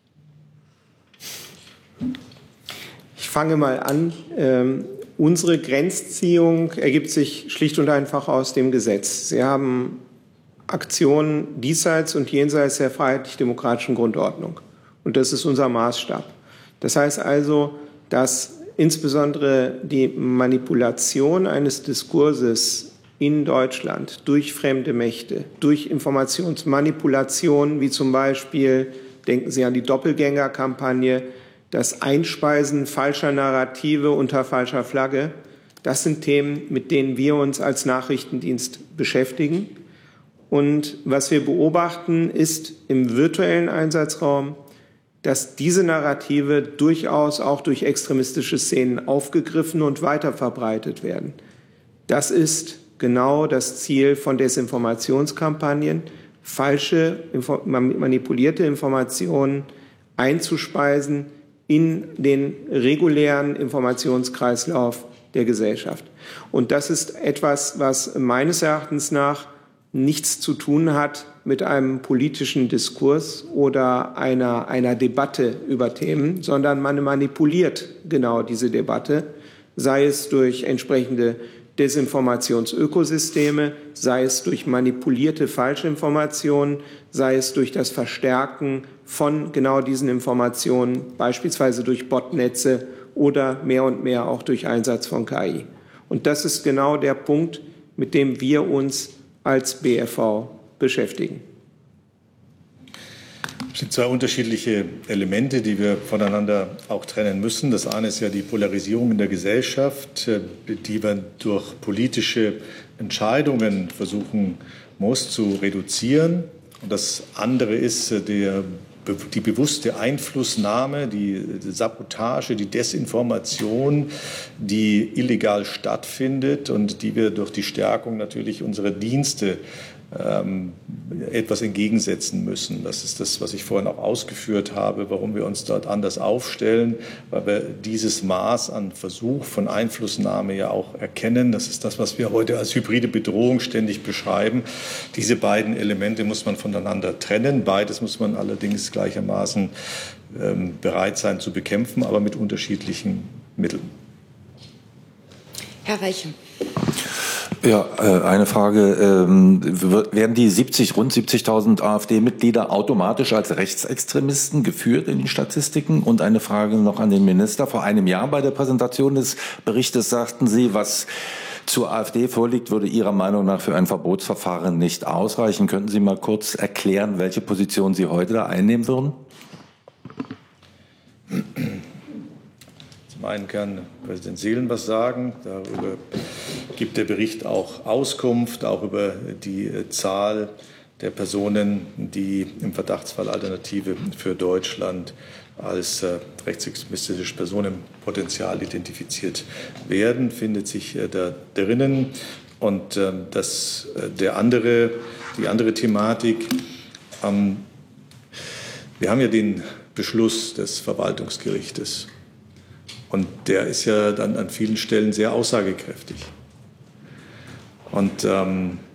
Ich fange mal an. Ähm, unsere Grenzziehung ergibt sich schlicht und einfach aus dem Gesetz. Sie haben Aktionen diesseits und jenseits der freiheitlich-demokratischen Grundordnung. Und das ist unser Maßstab. Das heißt also, dass insbesondere die Manipulation eines Diskurses in Deutschland durch fremde Mächte, durch Informationsmanipulation, wie zum Beispiel, denken Sie an die Doppelgängerkampagne, das Einspeisen falscher Narrative unter falscher Flagge, das sind Themen, mit denen wir uns als Nachrichtendienst beschäftigen. Und was wir beobachten, ist im virtuellen Einsatzraum, dass diese Narrative durchaus auch durch extremistische Szenen aufgegriffen und weiterverbreitet werden. Das ist genau das Ziel von Desinformationskampagnen, falsche, manipulierte Informationen einzuspeisen in den regulären Informationskreislauf der Gesellschaft. Und das ist etwas, was meines Erachtens nach nichts zu tun hat mit einem politischen Diskurs oder einer, einer Debatte über Themen, sondern man manipuliert genau diese Debatte, sei es durch entsprechende Desinformationsökosysteme, sei es durch manipulierte Falschinformationen, sei es durch das Verstärken von genau diesen Informationen, beispielsweise durch Botnetze oder mehr und mehr auch durch Einsatz von K I. Und das ist genau der Punkt, mit dem wir uns als B F V beschäftigen. Es sind zwei unterschiedliche Elemente, die wir voneinander auch trennen müssen. Das eine ist ja die Polarisierung in der Gesellschaft, die man durch politische Entscheidungen versuchen muss zu reduzieren. Und das andere ist der die bewusste Einflussnahme, die Sabotage, die Desinformation, die illegal stattfindet und die wir durch die Stärkung natürlich unserer Dienste ähm, etwas entgegensetzen müssen. Das ist das, was ich vorhin auch ausgeführt habe, warum wir uns dort anders aufstellen, weil wir dieses Maß an Versuch von Einflussnahme ja auch erkennen. Das ist das, was wir heute als hybride Bedrohung ständig beschreiben. Diese beiden Elemente muss man voneinander trennen. Beides muss man allerdings gleichermaßen ähm, bereit sein zu bekämpfen, aber mit unterschiedlichen Mitteln. Herr Reiche. Ja, eine Frage. Werden die siebzig, rund siebzigtausend AfD-Mitglieder automatisch als Rechtsextremisten geführt in die Statistiken? Und eine Frage noch an den Minister. Vor einem Jahr bei der Präsentation des Berichtes sagten Sie, was zur AfD vorliegt, würde Ihrer Meinung nach für ein Verbotsverfahren nicht ausreichen. Könnten Sie mal kurz erklären, welche Position Sie heute da einnehmen würden? Zum einen kann Präsident Seelen was sagen. Darüber gibt der Bericht auch Auskunft, auch über die Zahl der Personen, die im Verdachtsfall Alternative für Deutschland als äh, rechtsextremistisches Personenpotenzial identifiziert werden, findet sich äh, da drinnen. Und äh, das, äh, der andere, die andere Thematik, ähm, wir haben ja den Beschluss des Verwaltungsgerichtes. Und der ist ja dann an vielen Stellen sehr aussagekräftig. Und ähm,